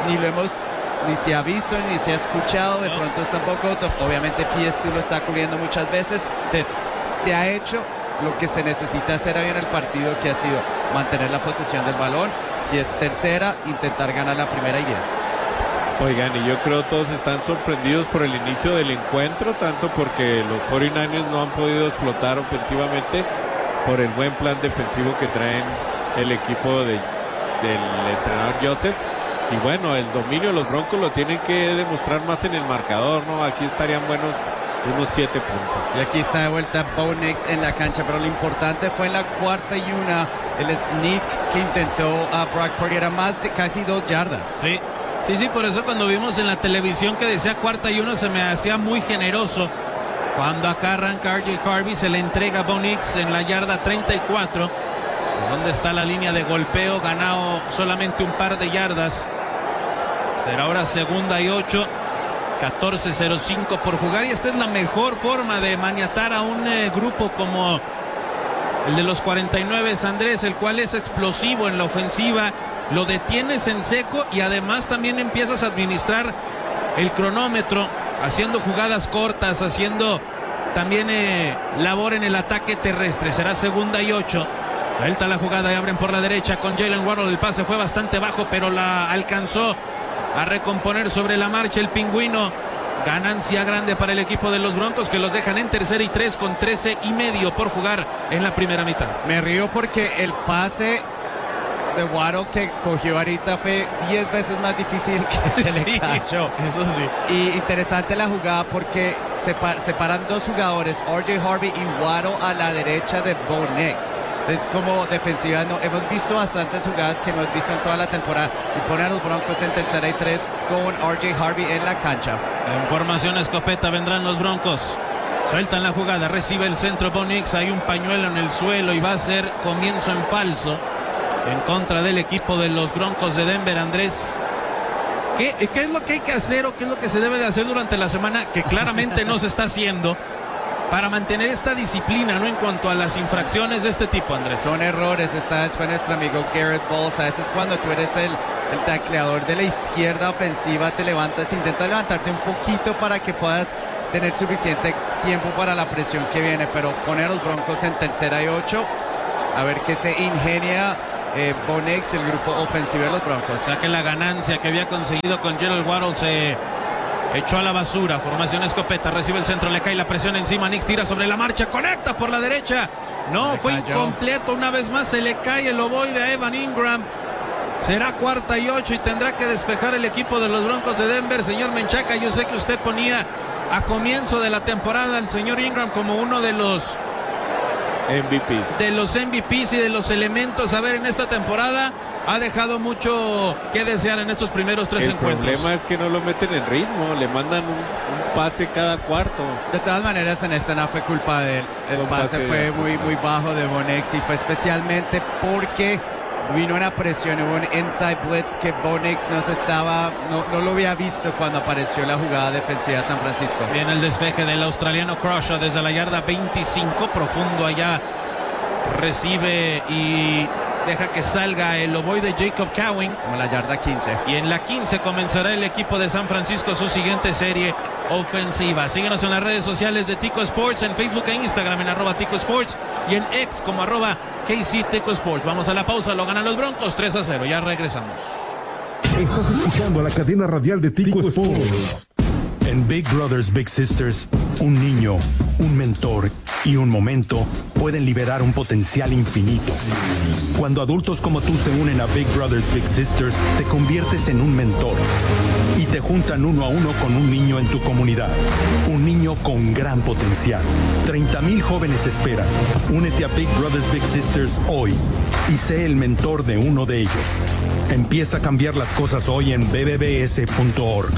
ni se ha visto ni se ha escuchado. De pronto tampoco, obviamente PS2 lo está cubriendo muchas veces. Entonces, se ha hecho lo que se necesita hacer hoy en el partido, que ha sido mantener la posesión del balón. Si es tercera, intentar ganar la primera y 10. Oigan, y yo creo todos están sorprendidos por el inicio del encuentro, tanto porque los 49ers no han podido explotar ofensivamente, por el buen plan defensivo que traen el equipo del entrenador Joseph. Y bueno, el dominio de los Broncos lo tienen que demostrar más en el marcador, ¿no? Aquí estarían buenos unos 7 puntos. Y aquí está de vuelta Bo Nix en la cancha, pero lo importante fue en la 4ª y 1, el sneak que intentó a Brock Purdy, era más de casi 2 yardas. Sí, por eso cuando vimos en la televisión que decía 4ª y 1 se me hacía muy generoso. Cuando acá arranca RJ Harvey, se le entrega a Bo Nix en la yarda 34, pues donde está la línea de golpeo, ganado solamente un par de yardas. Será ahora 2ª y 8, 14:05 por jugar, y esta es la mejor forma de maniatar a un grupo como el de los 49, Andrés, el cual es explosivo en la ofensiva. Lo detienes en seco y además también empiezas a administrar el cronómetro, haciendo jugadas cortas, haciendo también labor en el ataque terrestre. Será 2ª y 8. Suelta la jugada y abren por la derecha con Jalen Waddle. El pase fue bastante bajo, pero la alcanzó a recomponer sobre la marcha el pingüino. Ganancia grande para el equipo de los Broncos, que los dejan en 3ª y 3 con 13:30 por jugar en la primera mitad. Me río porque el pase de Waddle que cogió ahorita fue 10 veces más difícil que se le cayó. Eso sí. Y interesante la jugada porque separan 2 jugadores, RJ Harvey y Waddle, a la derecha de Bo Nix. Es como defensiva, hemos visto bastantes jugadas que hemos visto en toda la temporada, y pone a los Broncos en 3ª y 3 con RJ Harvey en la cancha. En formación escopeta vendrán los Broncos. Sueltan la jugada, recibe el centro Bo Nix, hay un pañuelo en el suelo y va a ser comienzo en falso en contra del equipo de los Broncos de Denver. Andrés, ¿qué es lo que hay que hacer o qué es lo que se debe de hacer durante la semana, que claramente no se está haciendo? para mantener esta disciplina, ¿no? En cuanto a las infracciones de este tipo, Andrés. Son errores. Esta vez fue nuestro amigo Garrett Bowles. A veces cuando tú eres el tacleador de la izquierda ofensiva, te levantas, intenta levantarte un poquito para que puedas tener suficiente tiempo para la presión que viene, pero pone a los Broncos en 3rd y 8, a ver qué se ingenia Bo Nix y el grupo ofensivo de los Broncos. O sea que la ganancia que había conseguido con Gerald Waddle se echó a la basura. Formación escopeta, recibe el centro, le cae la presión encima, Nix tira sobre la marcha, conecta por la derecha, no, fue incompleto, una vez más se le cae el ovoide a Evan Ingram. Será 4ª y 8 y tendrá que despejar el equipo de los Broncos de Denver. Señor Menchaca, yo sé que usted ponía a comienzo de la temporada al señor Ingram como uno de los MVPs y de los elementos a ver en esta temporada. Ha dejado mucho que desear en estos primeros 3 encuentros. El problema es que no lo meten en ritmo, le mandan un pase cada cuarto. De todas maneras, en esta no fue culpa de él. El pase fue muy bajo de Bo Nix y fue especialmente porque vino una presión, hubo un inside blitz que Bo Nix no lo había visto cuando apareció la jugada defensiva de San Francisco. Bien el despeje del australiano Crusher desde la yarda 25, profundo allá, recibe y deja que salga el ovoide Jacob Cowing. Como la yarda 15. Y en la 15 comenzará el equipo de San Francisco su siguiente serie ofensiva. Síguenos en las redes sociales de Tico Sports, en Facebook e Instagram en @Tico Sports y en X como @KC Tico Sports. Vamos a la pausa, lo ganan los Broncos 3-0. Ya regresamos. Estás escuchando a la cadena radial de Tico Sports. En Big Brothers Big Sisters, un niño, un mentor y un momento pueden liberar un potencial infinito. Cuando adultos como tú se unen a Big Brothers Big Sisters, te conviertes en un mentor y te juntan 1 a 1 con un niño en tu comunidad. Un niño con gran potencial. 30,000 jóvenes esperan. Únete a Big Brothers Big Sisters hoy y sé el mentor de uno de ellos. Empieza a cambiar las cosas hoy en bbbs.org.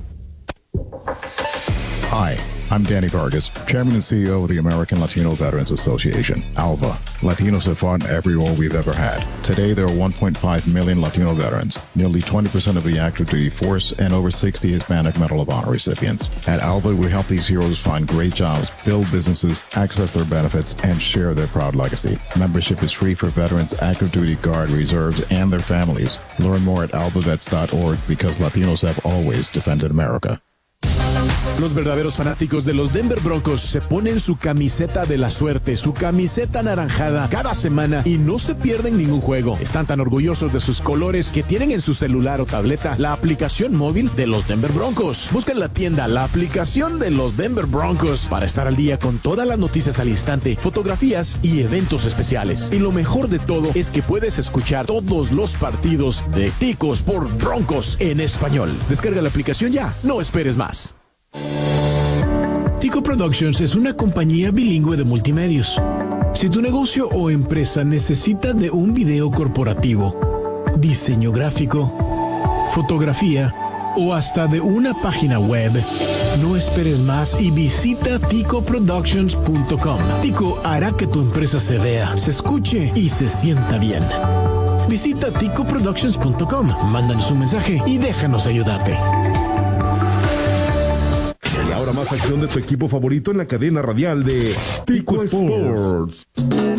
Hi, I'm Danny Vargas, Chairman and CEO of the American Latino Veterans Association, ALVA. Latinos have fought in every war we've ever had. Today, there are 1.5 million Latino veterans, nearly 20% of the active duty force, and over 60 Hispanic Medal of Honor recipients. At ALVA, we help these heroes find great jobs, build businesses, access their benefits, and share their proud legacy. Membership is free for veterans, active duty, Guard, reserves, and their families. Learn more at alvavets.org because Latinos have always defended America. Los verdaderos fanáticos de los Denver Broncos se ponen su camiseta de la suerte, su camiseta anaranjada cada semana y no se pierden ningún juego. Están tan orgullosos de sus colores que tienen en su celular o tableta la aplicación móvil de los Denver Broncos. Busca en la tienda la aplicación de los Denver Broncos para estar al día con todas las noticias al instante, fotografías y eventos especiales. Y lo mejor de todo es que puedes escuchar todos los partidos de Ticos por Broncos en español. Descarga la aplicación ya, no esperes más. Tico Productions es una compañía bilingüe de multimedios. Si tu negocio o empresa necesita de un video corporativo, diseño gráfico, fotografía o hasta de una página web, no esperes más y visita ticoproductions.com. Tico hará que tu empresa se vea, se escuche y se sienta bien. Visita ticoproductions.com, mándanos un mensaje y déjanos ayudarte. Y ahora más acción de tu equipo favorito en la cadena radial de Tico Sports.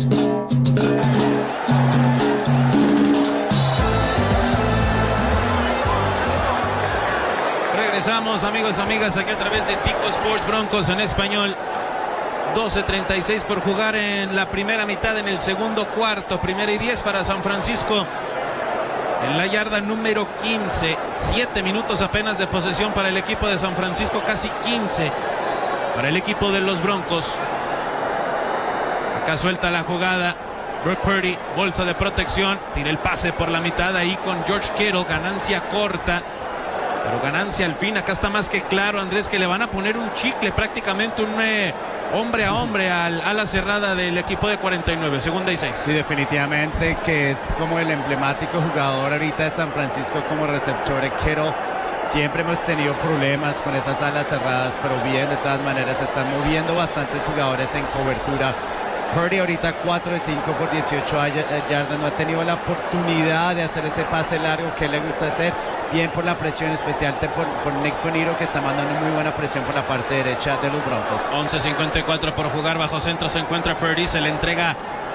Regresamos, amigos, amigas, aquí a través de Tico Sports, Broncos en español. 12:36 por jugar en la primera mitad, en el segundo cuarto. 1ª y 10 para San Francisco. En la yarda número 15, 7 minutos apenas de posesión para el equipo de San Francisco, casi 15 para el equipo de los Broncos. Acá suelta la jugada, Brock Purdy, bolsa de protección, tira el pase por la mitad ahí con George Kittle, ganancia corta, pero ganancia al fin. Acá está más que claro, Andrés, que le van a poner un chicle, prácticamente un hombre a hombre al ala cerrada del equipo de 49, 2ª y 6. Sí, definitivamente que es como el emblemático jugador ahorita de San Francisco como receptor de Kittle. Siempre hemos tenido problemas con esas alas cerradas, pero bien, de todas maneras se están moviendo bastantes jugadores en cobertura Purdy ahorita 4 de 5 por 18 yardas, no ha tenido la oportunidad de hacer ese pase largo que le gusta hacer, bien por la presión especial por Nick Bonito, que está mandando muy buena presión por la parte derecha de los Broncos. 11:54 por jugar, bajo centro se encuentra Purdy, se le entrega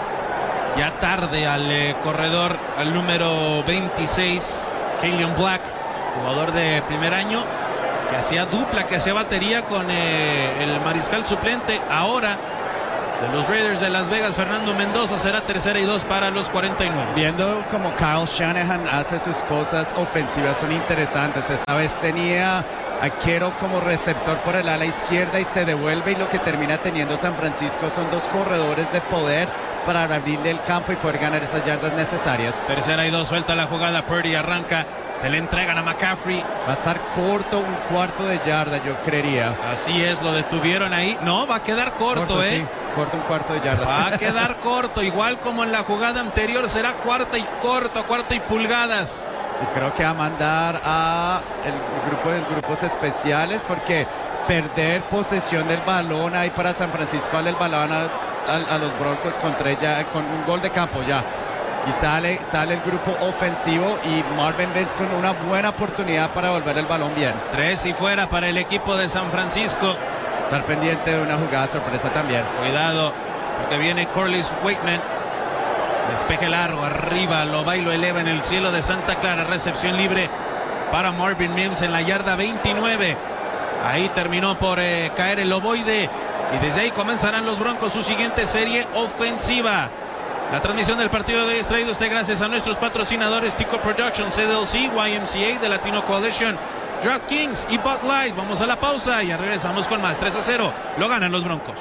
ya tarde al corredor, al número 26, Kalian Black, jugador de primer año, que hacía dupla, que hacía batería con el mariscal suplente. Ahora, de los Raiders de Las Vegas, Fernando Mendoza, será 3ª y 2 para los 49. Viendo como Kyle Shanahan hace sus cosas ofensivas, son interesantes. Esta vez tenía a Kittle como receptor por el ala izquierda y se devuelve, y lo que termina teniendo San Francisco son 2 corredores de poder para abrirle el campo y poder ganar esas yardas necesarias. 3ª y 2, suelta la jugada, Purdy arranca, se le entregan a McCaffrey. Va a estar corto, un cuarto de yarda, yo creería. Así es, lo detuvieron ahí. No, va a quedar corto, Sí, corto, un cuarto de yarda. Va a quedar corto, igual como en la jugada anterior, será cuarta y corto, cuarta y pulgadas. Y creo que va a mandar a el grupo de grupos especiales, porque perder posesión del balón ahí para San Francisco, darle el balón a los Broncos con un gol de campo ya. Y sale el grupo ofensivo y Marvin Mims con una buena oportunidad para volver el balón bien. 3 y fuera para el equipo de San Francisco. Estar pendiente de una jugada sorpresa también. Cuidado, porque viene Corliss Waitman. Despeje largo, arriba, lo va y lo eleva en el cielo de Santa Clara. Recepción libre para Marvin Mims en la yarda 29. Ahí terminó por caer el ovoide. Y desde ahí comenzarán los Broncos su siguiente serie ofensiva. La transmisión del partido de hoy es traído usted gracias a nuestros patrocinadores Tico Productions, CDLC, YMCA, The Latino Coalition, DraftKings y Bud Light. Vamos a la pausa y ya regresamos con más. 3-0, lo ganan los Broncos.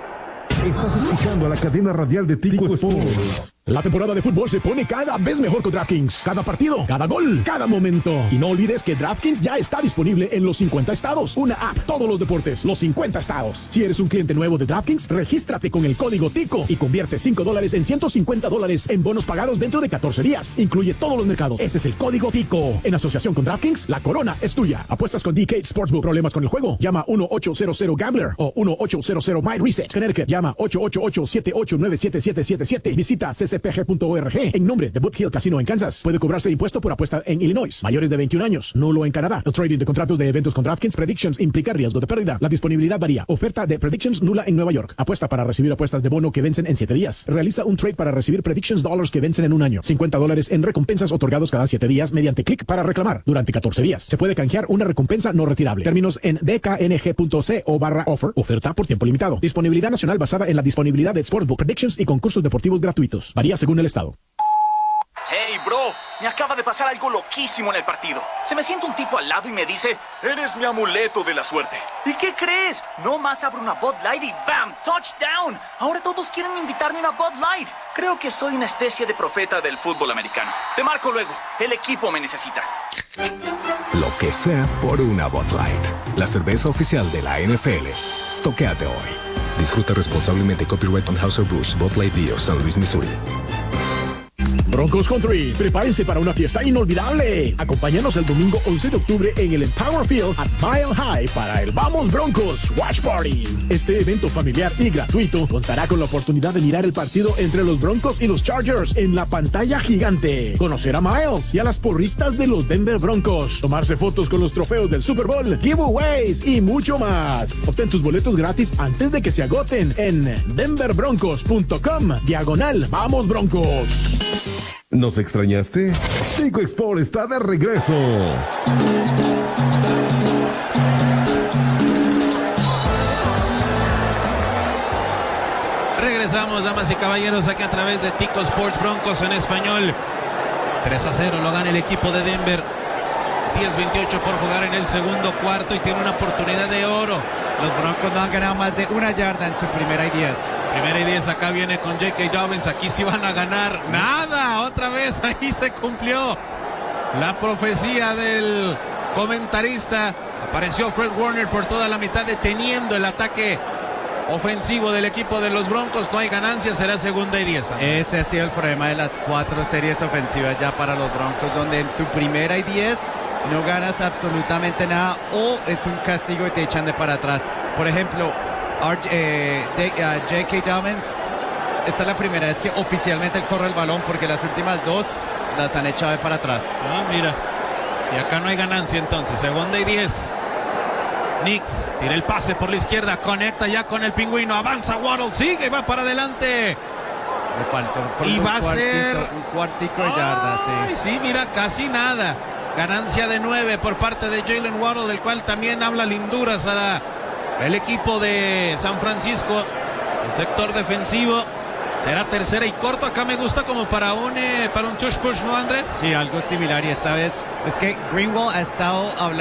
Estás escuchando a la cadena radial de Tico Sports. La temporada de fútbol se pone cada vez mejor con DraftKings. Cada partido, cada gol, cada momento. Y no olvides que DraftKings ya está disponible en los 50 estados. Una app, todos los deportes, los 50 estados. Si eres un cliente nuevo de DraftKings, regístrate con el código TICO y convierte $5 en $150 en bonos pagados dentro de 14 días. Incluye todos los mercados. Ese es el código TICO. En asociación con DraftKings, la corona es tuya. Apuestas con DK Sportsbook. ¿Problemas con el juego? Llama 1-800-GAMBLER o 1-800-MyReset. Connecticut, llama 888-789-7777. Visita ccpg.org en nombre de Boot Hill Casino en Kansas. Puede cobrarse impuesto por apuesta en Illinois. Mayores de 21 años. Nulo en Canadá. El trading de contratos de eventos con DraftKings Predictions implica riesgo de pérdida. La disponibilidad varía. Oferta de Predictions nula en Nueva York. Apuesta para recibir apuestas de bono que vencen en 7 días. Realiza un trade para recibir Predictions Dollars que vencen en un año. $50 en recompensas otorgados cada 7 días mediante clic para reclamar durante 14 días. Se puede canjear una recompensa no retirable. Términos en dkng.co/offer. Oferta por tiempo limitado. Disponibilidad nacional basada en la disponibilidad de Sportsbook, Predictions y concursos deportivos gratuitos. Varía según el estado. Hey, bro, me acaba de pasar algo loquísimo en el partido. Se me sienta un tipo al lado y me dice, eres mi amuleto de la suerte. ¿Y qué crees? No más abro una Bud Light y ¡bam! ¡Touchdown! Ahora todos quieren invitarme a una Bud Light. Creo que soy una especie de profeta del fútbol americano. Te marco luego. El equipo me necesita. Lo que sea por una Bud Light. La cerveza oficial de la NFL. Stoquéate hoy. Disfruta responsablemente. Copyright Anheuser-Busch, Bud Light Beer, San Luis, Missouri. Broncos Country, prepárense para una fiesta inolvidable. Acompáñanos el domingo 11 de octubre en el Empower Field at Mile High para el Vamos Broncos Watch Party. Este evento familiar y gratuito contará con la oportunidad de mirar el partido entre los Broncos y los Chargers en la pantalla gigante, conocer a Miles y a las porristas de los Denver Broncos, tomarse fotos con los trofeos del Super Bowl, giveaways y mucho más. Obtén tus boletos gratis antes de que se agoten en denverbroncos.com/Vamos Broncos. ¿Nos extrañaste? Tico Export está de regreso. Regresamos, damas y caballeros, aquí a través de Tico Sports, Broncos en español. 3-0 lo gana el equipo de Denver. 10-28 por jugar en el segundo cuarto y tiene una oportunidad de oro. Los Broncos no han ganado más de 1 yarda en su primera y 10. Primera y 10, acá viene con J.K. Dobbins. Aquí sí van a ganar. Nada, otra vez ahí se cumplió la profecía del comentarista. Apareció Fred Warner por toda la mitad deteniendo el ataque ofensivo del equipo de los Broncos. No hay ganancia, será segunda y 10. Ese ha sido el problema de las 4 series ofensivas ya para los Broncos, donde en tu primera y 10 no ganas absolutamente nada o es un castigo y te echan de para atrás. Por ejemplo, J.K. Dobbins esta es la primera vez que oficialmente él corre el balón, porque las últimas dos las han echado de para atrás. Ah, mira. Y acá no hay ganancia entonces. 2nd y 10. Knicks tira el pase por la izquierda. Conecta ya con el pingüino. Avanza Waddle. Sigue y va para adelante. Y va a ser un cuartico de yardas. Ay, sí, mira, casi nada. Ganancia de 9 por parte de Jalen Waddle, del cual también habla linduras a el equipo de San Francisco. El sector defensivo. Será 3ª y corto. Acá me gusta como para un tush push, ¿no, Andrés? Sí, algo similar. Y esta vez es que Greenwald ha estado hablando